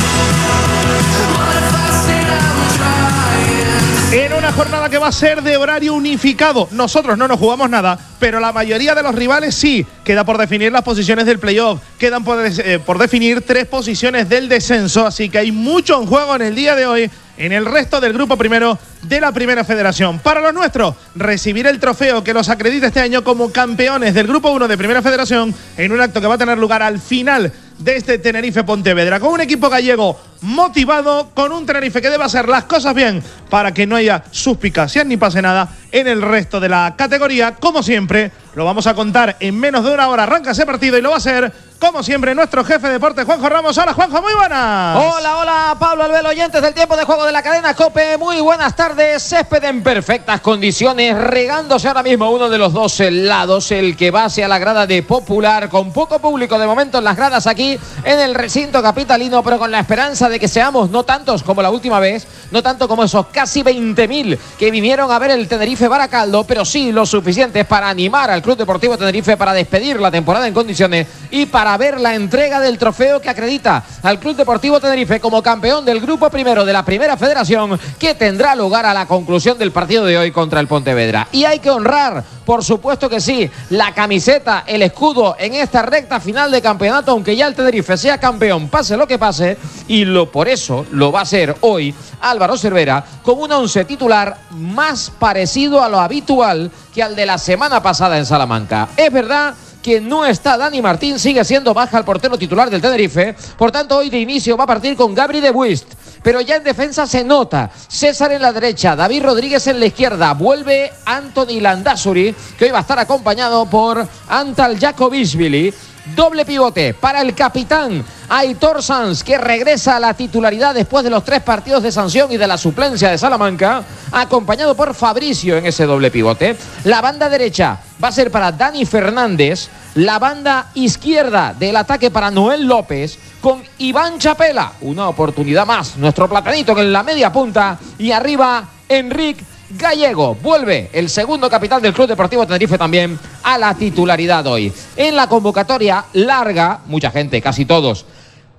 En una jornada que va a ser de horario unificado. Nosotros no nos jugamos nada, pero la mayoría de los rivales sí. Queda por definir las posiciones del playoff. Quedan por definir 3 posiciones del descenso. Así que hay mucho en juego en el día de hoy en el resto del grupo primero de la Primera Federación. Para los nuestros, recibir el trofeo que los acredita este año como campeones del grupo 1 de Primera Federación en un acto que va a tener lugar al final de este Tenerife-Pontevedra, con un equipo gallego motivado, con un Tenerife que debe hacer las cosas bien para que no haya suspicacias ni pase nada en el resto de la categoría. Como siempre, lo vamos a contar en menos de una hora. Arranca ese partido y lo va a hacer, como siempre, nuestro jefe de deporte, Juanjo Ramos. Hola, Juanjo, muy buenas. Hola, hola, Pablo Albel, oyentes del Tiempo de Juego de la cadena COPE. Muy buenas tardes. Césped en perfectas condiciones, regándose ahora mismo uno de los dos lados, el que va hacia la grada de Popular, con poco público de momento en las gradas aquí en el recinto capitalino, pero con la esperanza de que seamos no tantos como la última vez, no tanto como esos casi 20.000 que vinieron a ver el Tenerife Baracaldo, pero sí lo suficientes para animar al Club Deportivo Tenerife, para despedir la temporada en condiciones y para ver la entrega del trofeo que acredita al Club Deportivo Tenerife como campeón del grupo primero de la Primera Federación, que tendrá lugar a la conclusión del partido de hoy contra el Pontevedra. Y hay que honrar, por supuesto que sí, la camiseta, el escudo en esta recta final de campeonato, aunque ya el Tenerife sea campeón, pase lo que pase, y por eso lo va a ser hoy Álvaro Cervera con un once titular más parecido a lo habitual que al de la semana pasada en Salamanca. Es verdad que no está Dani Martín, sigue siendo baja el portero titular del Tenerife, por tanto hoy de inicio va a partir con Gabri de Buist, pero ya en defensa se nota César en la derecha, David Rodríguez en la izquierda, vuelve Anthony Landázuri, que hoy va a estar acompañado por Antal Jakobishvili. Doble pivote para el capitán Aitor Sanz, que regresa a la titularidad después de los 3 partidos de sanción y de la suplencia de Salamanca, acompañado por Fabricio en ese doble pivote. La banda derecha va a ser para Dani Fernández, la banda izquierda del ataque para Noel López, con Iván Chapela, una oportunidad más, nuestro platanito en la media punta, y arriba Enrique Gallego. Vuelve el segundo capitán del Club Deportivo Tenerife también a la titularidad hoy. En la convocatoria larga, mucha gente, casi todos,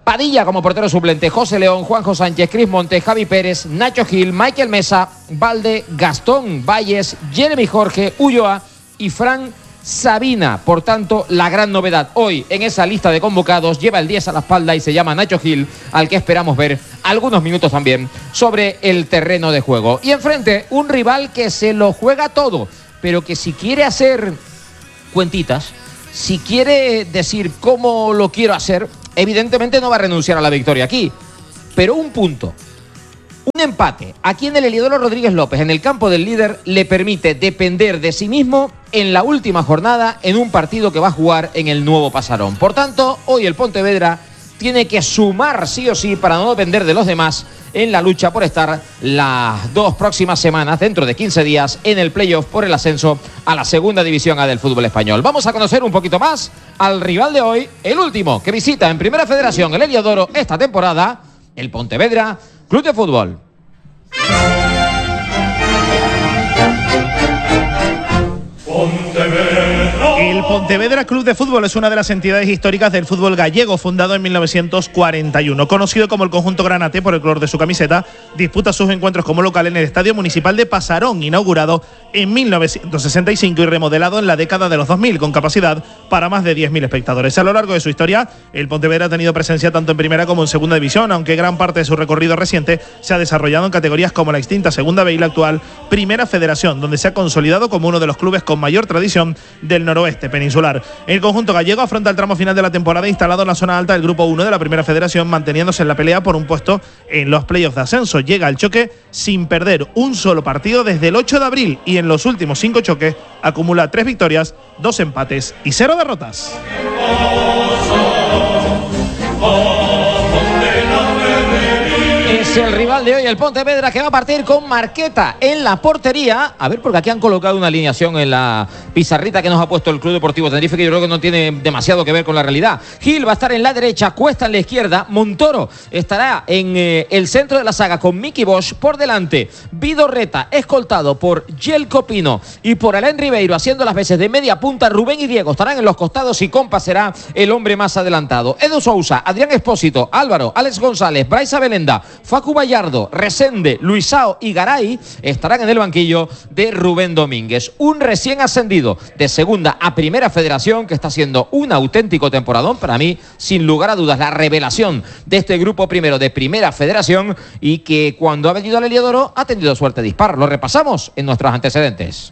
Padilla como portero suplente, José León, Juanjo Sánchez, Cris Montes, Javi Pérez, Nacho Gil, Michael Mesa, Valde, Gastón Valles, Jeremy Jorge, Ulloa y Fran Sabina. Por tanto, la gran novedad hoy en esa lista de convocados lleva el 10 a la espalda y se llama Nacho Gil, al que esperamos ver algunos minutos también sobre el terreno de juego. Y enfrente, un rival que se lo juega todo, pero que si quiere hacer cuentitas, si quiere decir cómo lo quiero hacer, evidentemente no va a renunciar a la victoria aquí. Pero un punto, un empate aquí en el Heliodoro Rodríguez López, en el campo del líder, le permite depender de sí mismo en la última jornada en un partido que va a jugar en el nuevo Pasarón. Por tanto, hoy el Pontevedra tiene que sumar sí o sí para no depender de los demás en la lucha por estar las 2 próximas semanas, dentro de 15 días, en el playoff por el ascenso a la segunda división A del fútbol español. Vamos a conocer un poquito más al rival de hoy, el último que visita en Primera Federación el Heliodoro esta temporada, el Pontevedra Club de Fútbol. El Pontevedra Club de Fútbol es una de las entidades históricas del fútbol gallego, fundado en 1941. Conocido como el conjunto granate por el color de su camiseta, disputa sus encuentros como local en el Estadio Municipal de Pasarón, inaugurado en 1965 y remodelado en la década de los 2000, con capacidad para más de 10.000 espectadores. A lo largo de su historia, el Pontevedra ha tenido presencia tanto en primera como en segunda división, aunque gran parte de su recorrido reciente se ha desarrollado en categorías como la extinta Segunda B y la actual Primera Federación, donde se ha consolidado como uno de los clubes con mayor tradición del noroeste peninsular. El conjunto gallego afronta el tramo final de la temporada instalado en la zona alta del Grupo 1 de la Primera Federación, manteniéndose en la pelea por un puesto en los playoffs de ascenso. Llega al choque sin perder un solo partido desde el 8 de abril y en los últimos 5 choques acumula 3 victorias, 2 empates y 0 derrotas. Es el rival de hoy, el Pontevedra, que va a partir con Marqueta en la portería. A ver, porque aquí han colocado una alineación en la pizarrita que nos ha puesto el Club Deportivo Tenerife, que yo creo que no tiene demasiado que ver con la realidad. Gil va a estar en la derecha, Cuesta en la izquierda, Montoro estará en el centro de la saga con Miki Bosch por delante. Vidorreta, escoltado por Yelko Pino y por Alain Ribeiro, haciendo las veces de media punta. Rubén y Diego estarán en los costados y Compa será el hombre más adelantado. Edu Sousa, Adrián Espósito, Álvaro, Alex González, Bryce Belenda, Facu Bayardo, Resende, Luisao y Garay estarán en el banquillo de Rubén Domínguez. Un recién ascendido de segunda a Primera Federación que está haciendo un auténtico temporadón. Para mí, sin lugar a dudas, la revelación de este grupo primero de Primera Federación y que cuando ha venido al Heliodoro ha tenido suerte dispar. Lo repasamos en nuestros antecedentes.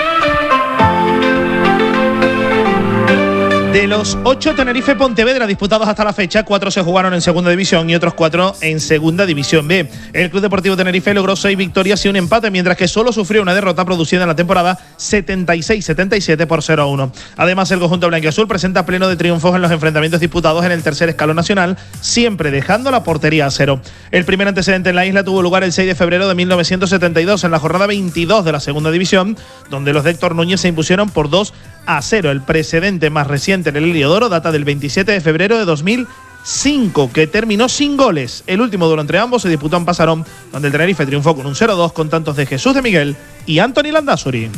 De los 8 Tenerife-Pontevedra disputados hasta la fecha, 4 se jugaron en segunda división y otros 4 en segunda división B. El Club Deportivo Tenerife logró 6 victorias y un empate, mientras que solo sufrió una derrota producida en la temporada 76-77 por 0-1. Además, el conjunto blanquiazul presenta pleno de triunfos en los enfrentamientos disputados en el tercer escalón nacional, siempre dejando la portería a 0. El primer antecedente en la isla tuvo lugar el 6 de febrero de 1972 en la jornada 22 de la segunda división, donde los de Héctor Núñez se impusieron por 2-0. El precedente más reciente en el Heliodoro data del 27 de febrero de 2005, que terminó sin goles. El último duelo entre ambos se disputó en Pasarón, donde el Tenerife triunfó con un 0-2 con tantos de Jesús de Miguel y Anthony Landázuri.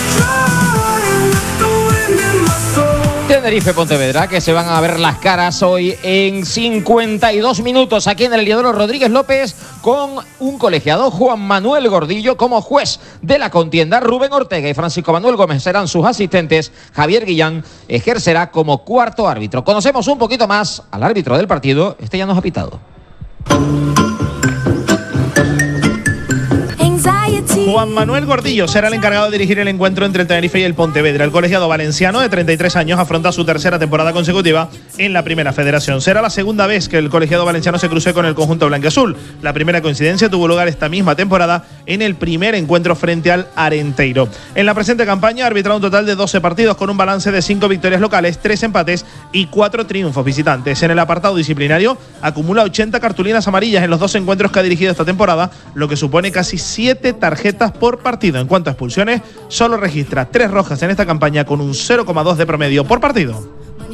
Tenerife-Pontevedra, que se van a ver las caras hoy en 52 minutos aquí en el Heliodoro Rodríguez López, con un colegiado, Juan Manuel Gordillo, como juez de la contienda. Rubén Ortega y Francisco Manuel Gómez serán sus asistentes. Javier Guillán ejercerá como cuarto árbitro. Conocemos un poquito más al árbitro del partido. Este ya nos ha pitado. Juan Manuel Gordillo será el encargado de dirigir el encuentro entre el Tenerife y el Pontevedra. El colegiado valenciano de 33 años afronta su tercera temporada consecutiva en la Primera Federación. Será la segunda vez que el colegiado valenciano se cruce con el conjunto blanquiazul. La primera coincidencia tuvo lugar esta misma temporada en el primer encuentro frente al Arenteiro. En la presente campaña ha arbitrado un total de 12 partidos con un balance de 5 victorias locales, 3 empates y 4 triunfos visitantes. En el apartado disciplinario acumula 80 cartulinas amarillas en los 2 encuentros que ha dirigido esta temporada, lo que supone casi 7 tarjetas por partido. En cuanto a expulsiones, solo registra 3 rojas en esta campaña con un 0,2 de promedio por partido.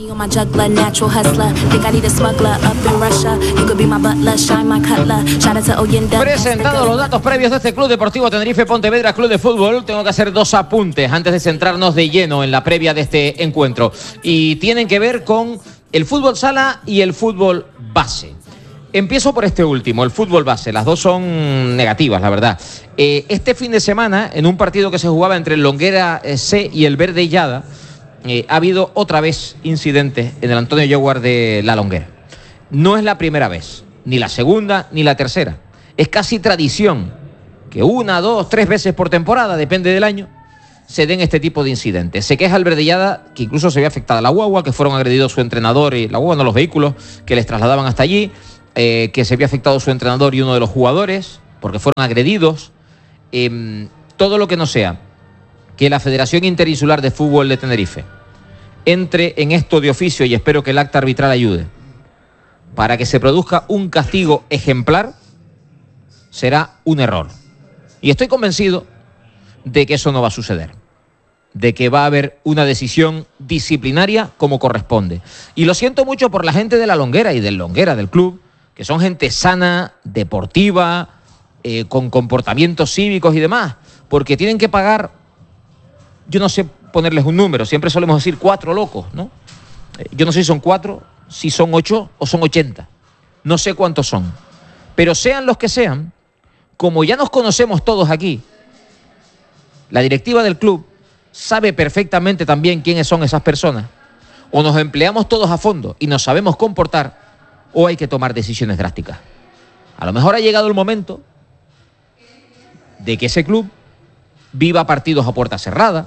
Presentados los datos previos de este Club Deportivo Tenerife Pontevedra Club de Fútbol, tengo que hacer 2 apuntes antes de centrarnos de lleno en la previa de este encuentro. Y tienen que ver con el fútbol sala y el fútbol base. Empiezo por este último, el fútbol base. Las dos son negativas, la verdad. Este fin de semana, en un partido que se jugaba entre el Longuera C y el Verde Illada, ha habido otra vez incidentes en el Antonio Yeguar de La Longuera. No es la primera vez, ni la segunda, ni la tercera. Es casi tradición que 1, 2, 3 veces por temporada, depende del año, se den este tipo de incidentes. Se queja el Verde Illada que incluso se ve afectada la guagua, que fueron agredidos su entrenador y la guagua, no los vehículos que les trasladaban hasta allí. Que se había afectado su entrenador y uno de los jugadores, porque fueron agredidos. Todo lo que no sea que la Federación Interinsular de Fútbol de Tenerife entre en esto de oficio, y espero que el acta arbitral ayude, para que se produzca un castigo ejemplar, será un error. Y estoy convencido de que eso no va a suceder, de que va a haber una decisión disciplinaria como corresponde. Y lo siento mucho por la gente de La Longuera y del Longuera, del club, que son gente sana, deportiva, con comportamientos cívicos y demás, porque tienen que pagar, yo no sé ponerles un número, siempre solemos decir 4 locos, ¿no? Yo no sé si son 4, si son 8 o son 80, no sé cuántos son, pero sean los que sean, como ya nos conocemos todos aquí, la directiva del club sabe perfectamente también quiénes son esas personas, o nos empleamos todos a fondo y nos sabemos comportar, o hay que tomar decisiones drásticas. A lo mejor ha llegado el momento de que ese club viva partidos a puerta cerrada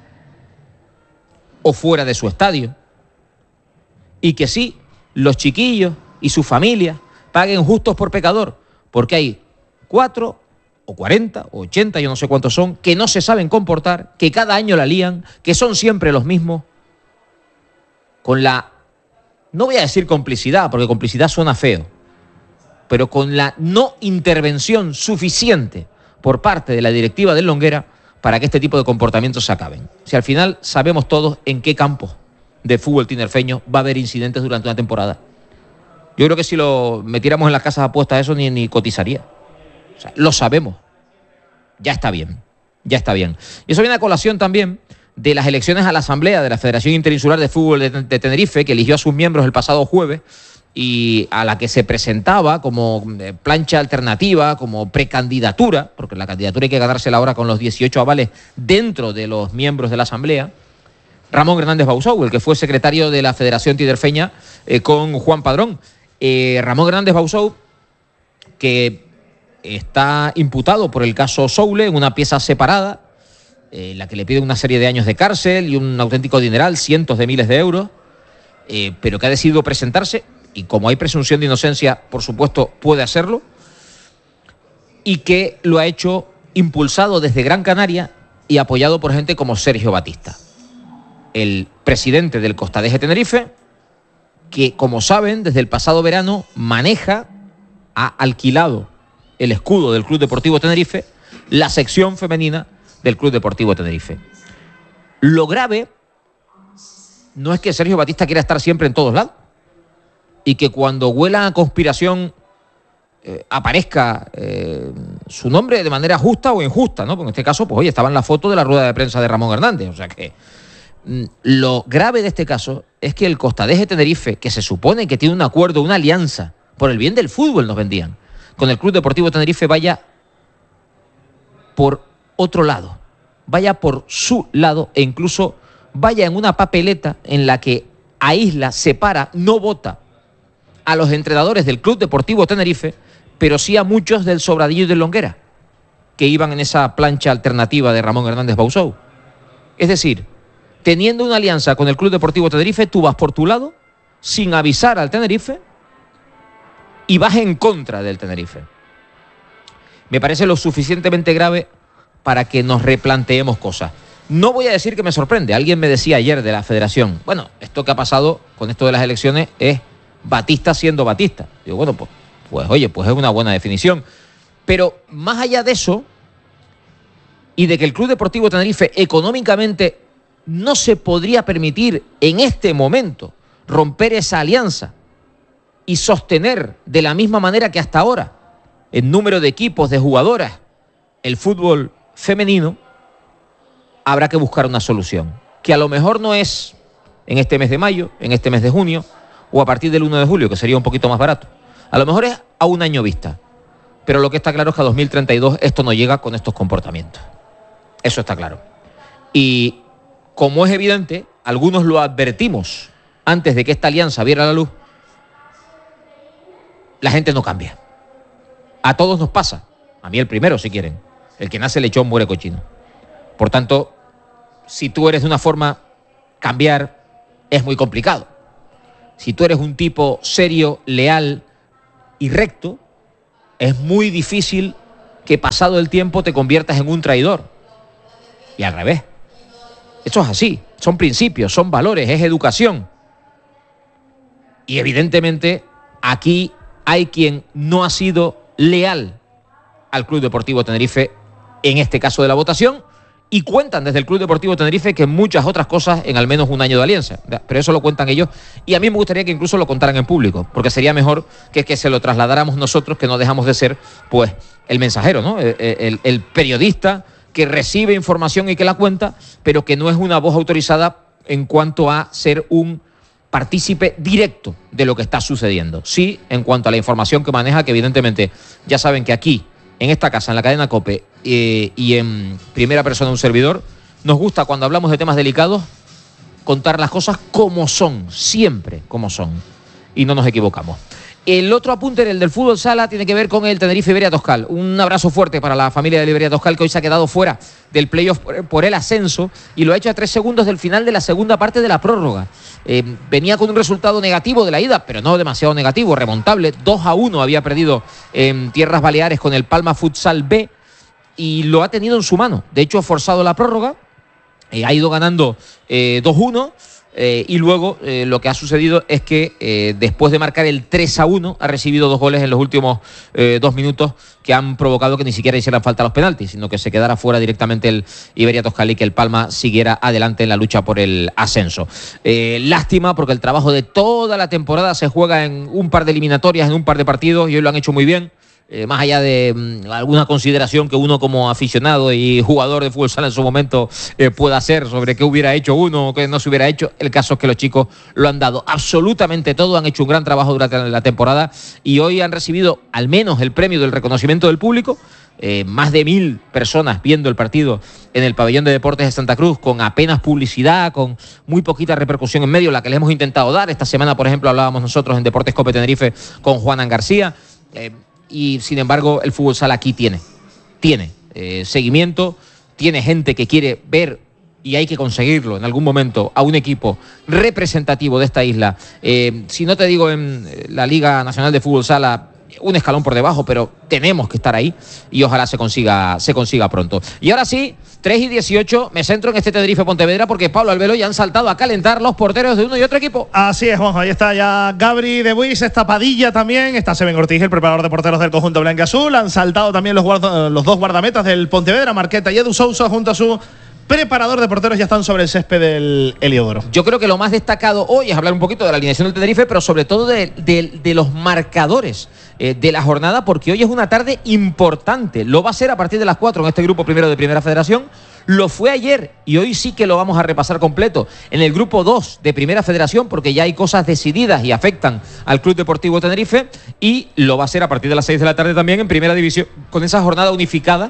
o fuera de su estadio, y que sí, los chiquillos y sus familias paguen justos por pecador, porque hay 4 o 40 o 80, yo no sé cuántos son, que no se saben comportar, que cada año la lían, que son siempre los mismos, con la, no voy a decir complicidad, porque complicidad suena feo, pero con la no intervención suficiente por parte de la directiva del Longuera para que este tipo de comportamientos se acaben. Si al final sabemos todos en qué campo de fútbol tinerfeño va a haber incidentes durante una temporada. Yo creo que si lo metiéramos en las casas de apuestas eso ni cotizaría. O sea, lo sabemos. Ya está bien. Ya está bien. Y eso viene a colación también de las elecciones a la Asamblea de la Federación Interinsular de Fútbol de Tenerife, que eligió a sus miembros el pasado jueves y a la que se presentaba como plancha alternativa, como precandidatura, porque la candidatura hay que ganársela ahora con los 18 avales dentro de los miembros de la Asamblea, Ramón Hernández Bausou, el que fue secretario de la Federación Tinerfeña con Juan Padrón. Ramón Hernández Bausou, que está imputado por el caso Soule en una pieza separada, la que le pide una serie de años de cárcel y un auténtico dineral, cientos de miles de euros, pero que ha decidido presentarse, y como hay presunción de inocencia, por supuesto, puede hacerlo, y que lo ha hecho impulsado desde Gran Canaria y apoyado por gente como Sergio Batista, el presidente del Costadeje Tenerife, que, como saben, desde el pasado verano ha alquilado el escudo del Club Deportivo Tenerife, la sección femenina del Club Deportivo Tenerife. Lo grave no es que Sergio Batista quiera estar siempre en todos lados y que cuando huela a conspiración aparezca su nombre de manera justa o injusta, ¿no? Porque en este caso, pues oye, estaba en la foto de la rueda de prensa de Ramón Hernández. O sea que lo grave de este caso es que el Costadeje Tenerife, que se supone que tiene un acuerdo, una alianza, por el bien del fútbol nos vendían, con el Club Deportivo Tenerife, vaya por otro lado, vaya por su lado e incluso vaya en una papeleta en la que aísla, separa, no vota a los entrenadores del Club Deportivo Tenerife, pero sí a muchos del Sobradillo y del Longuera, que iban en esa plancha alternativa de Ramón Hernández Bausou. Es decir, teniendo una alianza con el Club Deportivo Tenerife, tú vas por tu lado, sin avisar al Tenerife, y vas en contra del Tenerife. Me parece lo suficientemente grave para que nos replanteemos cosas. No voy a decir que me sorprende. Alguien me decía ayer de la Federación, bueno, esto que ha pasado con esto de las elecciones es Batista siendo Batista. Digo, bueno, pues oye, pues es una buena definición. Pero más allá de eso, y de que el Club Deportivo Tenerife económicamente no se podría permitir en este momento romper esa alianza y sostener de la misma manera que hasta ahora el número de equipos, de jugadoras, el fútbol femenino, habrá que buscar una solución, que a lo mejor no es en este mes de mayo, en este mes de junio o a partir del 1 de julio, que sería un poquito más barato, A lo mejor es a un año vista. Pero lo que está claro es que a 2032 esto no llega con estos comportamientos. Eso está claro. Y como es evidente, algunos lo advertimos antes de que esta alianza viera la luz, la gente no cambia. A todos nos pasa. A mí el primero, si quieren. El que nace lechón muere cochino. Por tanto, si tú eres de una forma, cambiar es muy complicado. Si tú eres un tipo serio, leal y recto, es muy difícil que pasado el tiempo te conviertas en un traidor. Y al revés. Esto es así. Son principios, son valores, es educación. Y evidentemente aquí hay quien no ha sido leal al Club Deportivo Tenerife en este caso de la votación, y cuentan desde el Club Deportivo Tenerife que muchas otras cosas en al menos un año de alianza. Pero eso lo cuentan ellos, y a mí me gustaría que incluso lo contaran en público, porque sería mejor que se lo trasladáramos nosotros, que no dejamos de ser pues el mensajero, ¿no? El periodista que recibe información y que la cuenta, pero que no es una voz autorizada en cuanto a ser un partícipe directo de lo que está sucediendo. Sí, en cuanto a la información que maneja, que evidentemente ya saben que aquí, en esta casa, en la cadena COPE, y en primera persona un servidor, nos gusta cuando hablamos de temas delicados contar las cosas como son, siempre como son, y no nos equivocamos. El otro apunte, el del fútbol sala, tiene que ver con el Tenerife Iberia Toscal. Un abrazo fuerte para la familia de Iberia Toscal, que hoy se ha quedado fuera del playoff por el ascenso, y lo ha hecho a 3 segundos del final de la segunda parte de la prórroga. Venía con un resultado negativo de la ida, pero no demasiado negativo, remontable. 2-1 había perdido en Tierras Baleares con el Palma Futsal B, y lo ha tenido en su mano. De hecho, ha forzado la prórroga, ha ido ganando 2-1. Y luego lo que ha sucedido es que después de marcar el 3-1 ha recibido 2 goles en los últimos 2 minutos que han provocado que ni siquiera hicieran falta los penaltis, sino que se quedara fuera directamente el Iberia Toscal y que el Palma siguiera adelante en la lucha por el ascenso. Lástima, porque el trabajo de toda la temporada se juega en un par de eliminatorias, en un par de partidos, y hoy lo han hecho muy bien. Más allá de alguna consideración que uno como aficionado y jugador de fútbol sala en su momento pueda hacer sobre qué hubiera hecho uno o qué no se hubiera hecho, el caso es que los chicos lo han dado absolutamente todo, han hecho un gran trabajo durante la temporada, y hoy han recibido al menos el premio del reconocimiento del público. Más de 1000 personas viendo el partido en el pabellón de deportes de Santa Cruz, con apenas publicidad, con muy poquita repercusión en medio, la que les hemos intentado dar. Esta semana, por ejemplo, hablábamos nosotros en Deportes Cope Tenerife con Juanan García. Y sin embargo el fútbol sala aquí tiene seguimiento, tiene gente que quiere ver, y hay que conseguirlo en algún momento, a un equipo representativo de esta isla. Si no te digo en la Liga Nacional de Fútbol Sala, un escalón por debajo, pero tenemos que estar ahí, y ojalá se consiga pronto. Y ahora sí, 3:18, me centro en este Tenerife Pontevedra, porque Pablo Albelo ya han saltado a calentar los porteros de uno y otro equipo. Así es, Juanjo, ahí está ya Gabri de Buis, está Padilla también, está Seven Ortiz, el preparador de porteros del conjunto blanquiazul. Han saltado también los 2 guardametas del Pontevedra, Marqueta y Edu Sousa, junto a su preparador de porteros, ya están sobre el césped del Heliodoro. Yo creo que lo más destacado hoy es hablar un poquito de la alineación del Tenerife, pero sobre todo de los marcadores de la jornada, porque hoy es una tarde importante. Lo va a ser a partir de las 4 en este grupo primero de Primera Federación. Lo fue ayer, y hoy sí que lo vamos a repasar completo en el grupo 2 de Primera Federación, porque ya hay cosas decididas y afectan al Club Deportivo Tenerife, y lo va a ser a partir de las 6 de la tarde también en Primera División, con esa jornada unificada,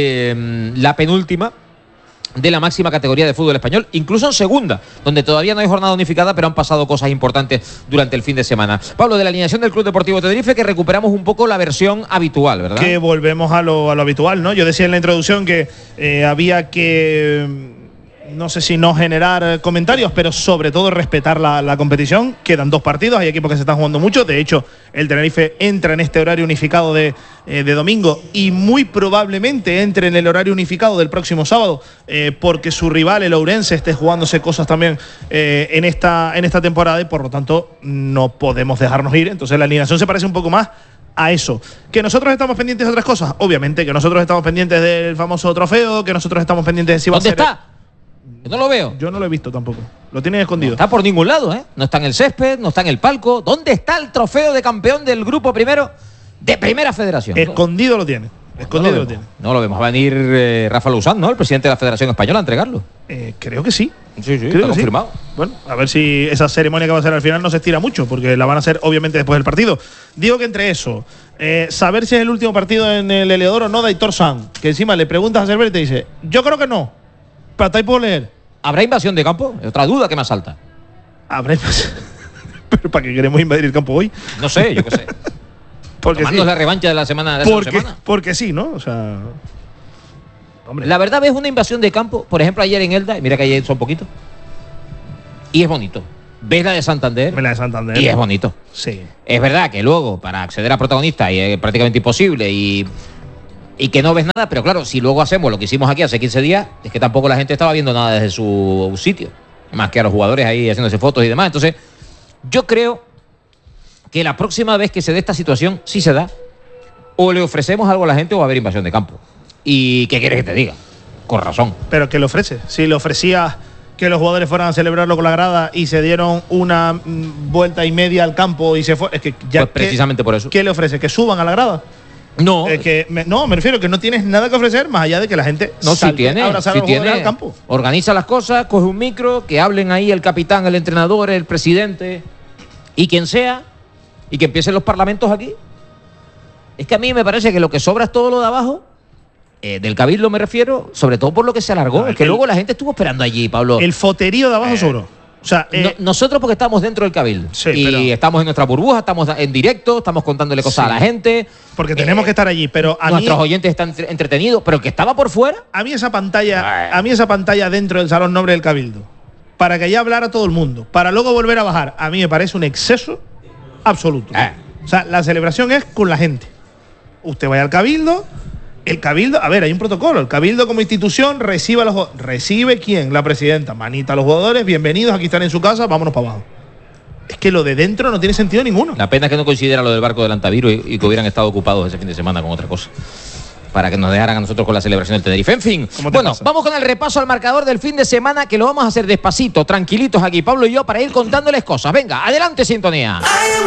la penúltima de la máxima categoría de fútbol español, incluso en segunda, donde todavía no hay jornada unificada, pero han pasado cosas importantes durante el fin de semana. Pablo, de la alineación del Club Deportivo Tenerife, que recuperamos un poco la versión habitual, ¿verdad? Que volvemos a lo habitual, ¿no? Yo decía en la introducción que había que, no sé si no generar comentarios, pero sobre todo respetar la competición. Quedan 2 partidos, hay equipos que se están jugando mucho. De hecho, el Tenerife entra en este horario unificado de domingo, y muy probablemente entre en el horario unificado del próximo sábado, porque su rival, el Ourense, esté jugándose cosas también en esta temporada, y por lo tanto no podemos dejarnos ir. Entonces la alineación se parece un poco más a eso. ¿Que nosotros estamos pendientes de otras cosas? Obviamente que nosotros estamos pendientes del famoso trofeo, que nosotros estamos pendientes de si va a ser... ¿Dónde está? Yo no lo veo. Yo no lo he visto tampoco. Lo tienen escondido. No está por ningún lado, ¿eh? No está en el césped, no está en el palco. ¿Dónde está el trofeo de campeón del grupo primero de Primera Federación? Escondido lo tiene. Escondido lo tiene. No lo vemos. Va a venir Rafa Luzán, ¿no? El presidente de la Federación Española, a entregarlo. Creo que sí. Sí, Creo está que confirmado. Bueno, a ver si esa ceremonia que va a ser al final no se estira mucho, porque la van a hacer obviamente después del partido. Digo que entre eso, saber si es el último partido en el Heliodoro o no de Aitor Sanz, que encima le preguntas a Cerver y te dice, yo creo que no, pero ahí puedo leer. ¿Habrá invasión de campo? Es otra duda que me asalta. Habrá invasión. ¿Pero para qué queremos invadir el campo hoy? No sé, yo qué sé. Porque Tomarnos sí. la revancha de la semana de esa semana. Porque sí, ¿no? O sea… Hombre. La verdad, ves una invasión de campo, por ejemplo, ayer en Elda, y mira que ayer son poquitos, y es bonito. Ves la de Santander, y es bonito. Sí. Es verdad que luego, para acceder a protagonistas, es prácticamente imposible y que no ves nada, pero claro, si luego hacemos lo que hicimos aquí hace 15 días, es que tampoco la gente estaba viendo nada desde su sitio, más que a los jugadores ahí haciéndose fotos y demás. Entonces, yo creo que la próxima vez que se dé esta situación, si se da, o le ofrecemos algo a la gente o va a haber invasión de campo. ¿Y qué quieres que te diga? Con razón. ¿Pero qué le ofrece? Si le ofrecía que los jugadores fueran a celebrarlo con la grada y se dieron una vuelta y media al campo y se fue… Es que ya, pues precisamente por eso. ¿Qué le ofrece? ¿Que suban a la grada? No. Me refiero que no tienes nada que ofrecer más allá de que la gente no, si tiene, abrazar a los jugadores al campo. Organiza las cosas, coge un micro, que hablen ahí el capitán, el entrenador, el presidente y quien sea, y que empiecen los parlamentos aquí. Es que a mí me parece que lo que sobra es todo lo de abajo. Del Cabildo me refiero, sobre todo por lo que se alargó. Es que luego la gente estuvo esperando allí, Pablo. El foterío de abajo sobró. O sea, nosotros porque estamos dentro del Cabildo. Sí, y estamos en nuestra burbuja, estamos en directo, estamos contándole cosas a la gente. Porque tenemos que estar allí, pero nuestros oyentes están entretenidos, pero el que estaba por fuera. A mí esa pantalla dentro del Salón Noble del Cabildo, para que allá hablara todo el mundo, para luego volver a bajar, a mí me parece un exceso absoluto. O sea, la celebración es con la gente. Usted vaya al Cabildo. El Cabildo, a ver, hay un protocolo. El Cabildo como institución ¿recibe quién? La presidenta. Manita a los jugadores, bienvenidos, aquí están en su casa, vámonos para abajo. Es que lo de dentro no tiene sentido ninguno. La pena es que no considera lo del barco del Antaviru y que hubieran estado ocupados ese fin de semana con otra cosa. Para que nos dejaran a nosotros con la celebración del Tenerife. En fin, bueno, vamos con el repaso al marcador del fin de semana, que lo vamos a hacer despacito, tranquilitos aquí, Pablo y yo, para ir contándoles cosas. Venga, adelante, sintonía.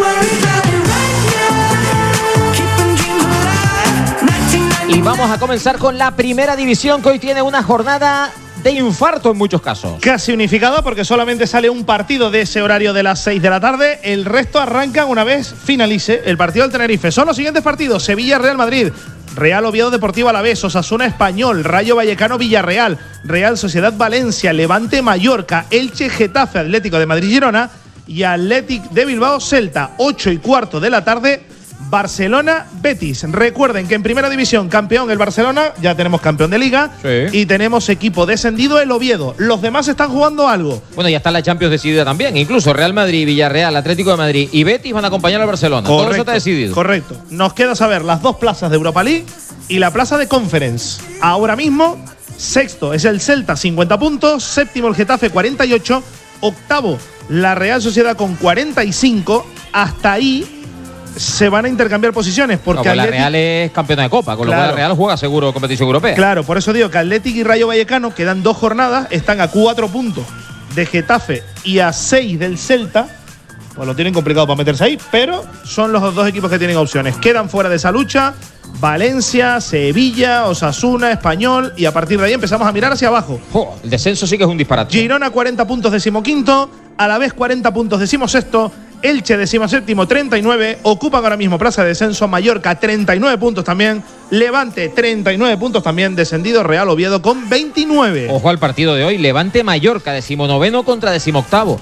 Y vamos a comenzar con la primera división, que hoy tiene una jornada de infarto en muchos casos. Casi unificada, porque solamente sale un partido de ese horario de las 6 de la tarde. El resto arrancan una vez finalice el partido del Tenerife. Son los siguientes partidos: Sevilla, Real Madrid, Real Oviedo Deportivo Alavés, Osasuna Español, Rayo Vallecano Villarreal, Real Sociedad Valencia, Levante Mallorca, Elche Getafe, Atlético de Madrid Girona y Athletic de Bilbao Celta. 8:15 de la tarde. Barcelona Betis. Recuerden que en primera división, campeón el Barcelona, ya tenemos campeón de liga, y tenemos equipo descendido el Oviedo. Los demás están jugando algo. Bueno, ya está la Champions decidida también. Incluso Real Madrid, Villarreal, Atlético de Madrid y Betis van a acompañar al Barcelona. Correcto, todo eso está decidido. Correcto. Nos queda saber las dos plazas de Europa League y la plaza de Conference. Ahora mismo, sexto es el Celta, 50 puntos. Séptimo el Getafe, 48. Octavo la Real Sociedad con 45. Hasta ahí se van a intercambiar posiciones, porque la Real es campeona de Copa, con lo cual la Real juega seguro competición europea. Claro, por eso digo que Athletic y Rayo Vallecano quedan 2 jornadas, están a 4 puntos de Getafe y a 6 del Celta. Pues lo tienen complicado para meterse ahí, pero son los dos equipos que tienen opciones. Quedan fuera de esa lucha Valencia, Sevilla, Osasuna, Español, y a partir de ahí empezamos a mirar hacia abajo. El descenso sí que es un disparate. Girona 40 puntos, 15º, Alavés 40 puntos, 16º, Elche 17º, 39, ocupan ahora mismo plaza de descenso. Mallorca 39 puntos también, Levante 39 puntos también, descendido Real Oviedo con 29. Ojo al partido de hoy, Levante Mallorca, 19º contra 18º,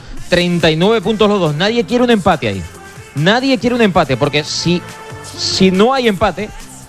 39 puntos los dos. Nadie quiere un empate ahí. Nadie quiere un empate, porque si no hay empate,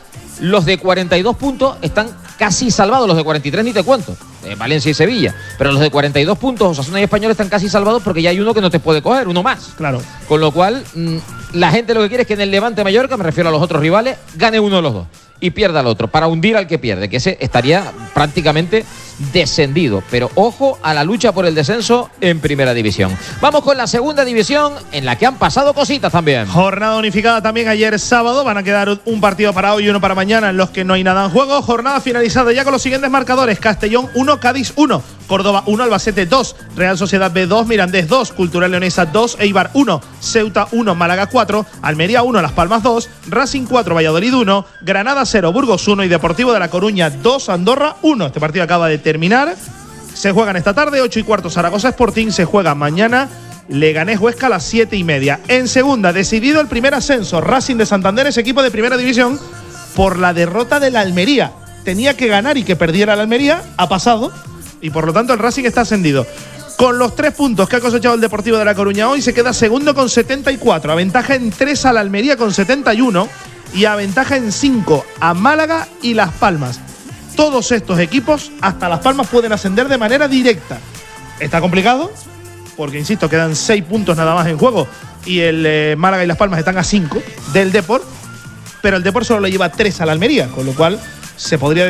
los de 42 puntos están casi salvados, los de 43 ni te cuento, Valencia y Sevilla, pero los de 42 puntos, Osasuna y Español, están casi salvados porque ya hay uno que no te puede coger, uno más. Claro. Con lo cual, la gente lo que quiere es que en el Levante Mallorca, me refiero a los otros rivales, gane uno de los dos y pierda al otro, para hundir al que pierde, que ese estaría prácticamente descendido. Pero ojo a la lucha por el descenso en primera división. Vamos con la segunda división, en la que han pasado cositas también. Jornada unificada también ayer sábado. Van a quedar un partido para hoy y uno para mañana, en los que no hay nada en juego. Jornada finalizada ya con los siguientes marcadores: Castellón 1, Cádiz 1, Córdoba 1, Albacete 2, Real Sociedad B 2, Mirandés 2, Cultural Leonesa 2, Eibar 1, Ceuta 1, Málaga 4, Almería 1, Las Palmas 2, Racing 4, Valladolid 1, Granada 0, Burgos 1 y Deportivo de La Coruña 2, Andorra 1. Este partido acaba de terminar. Se juegan esta tarde, 8:15 Zaragoza Sporting, se juega mañana Leganés Huesca a las 7:30. En segunda, decidido el primer ascenso, Racing de Santander es equipo de primera división por la derrota de la Almería. Tenía que ganar y que perdiera la Almería, ha pasado, y por lo tanto el Racing está ascendido. Con los 3 puntos que ha cosechado el Deportivo de La Coruña hoy, se queda segundo con 74, aventaja en 3 a la Almería con 71 y aventaja en 5 a Málaga y Las Palmas. Todos estos equipos, hasta Las Palmas, pueden ascender de manera directa. Está complicado, porque insisto, quedan 6 puntos nada más en juego y el Málaga y Las Palmas están a 5 del Depor, pero el Depor solo le lleva 3 a la Almería, con lo cual se podría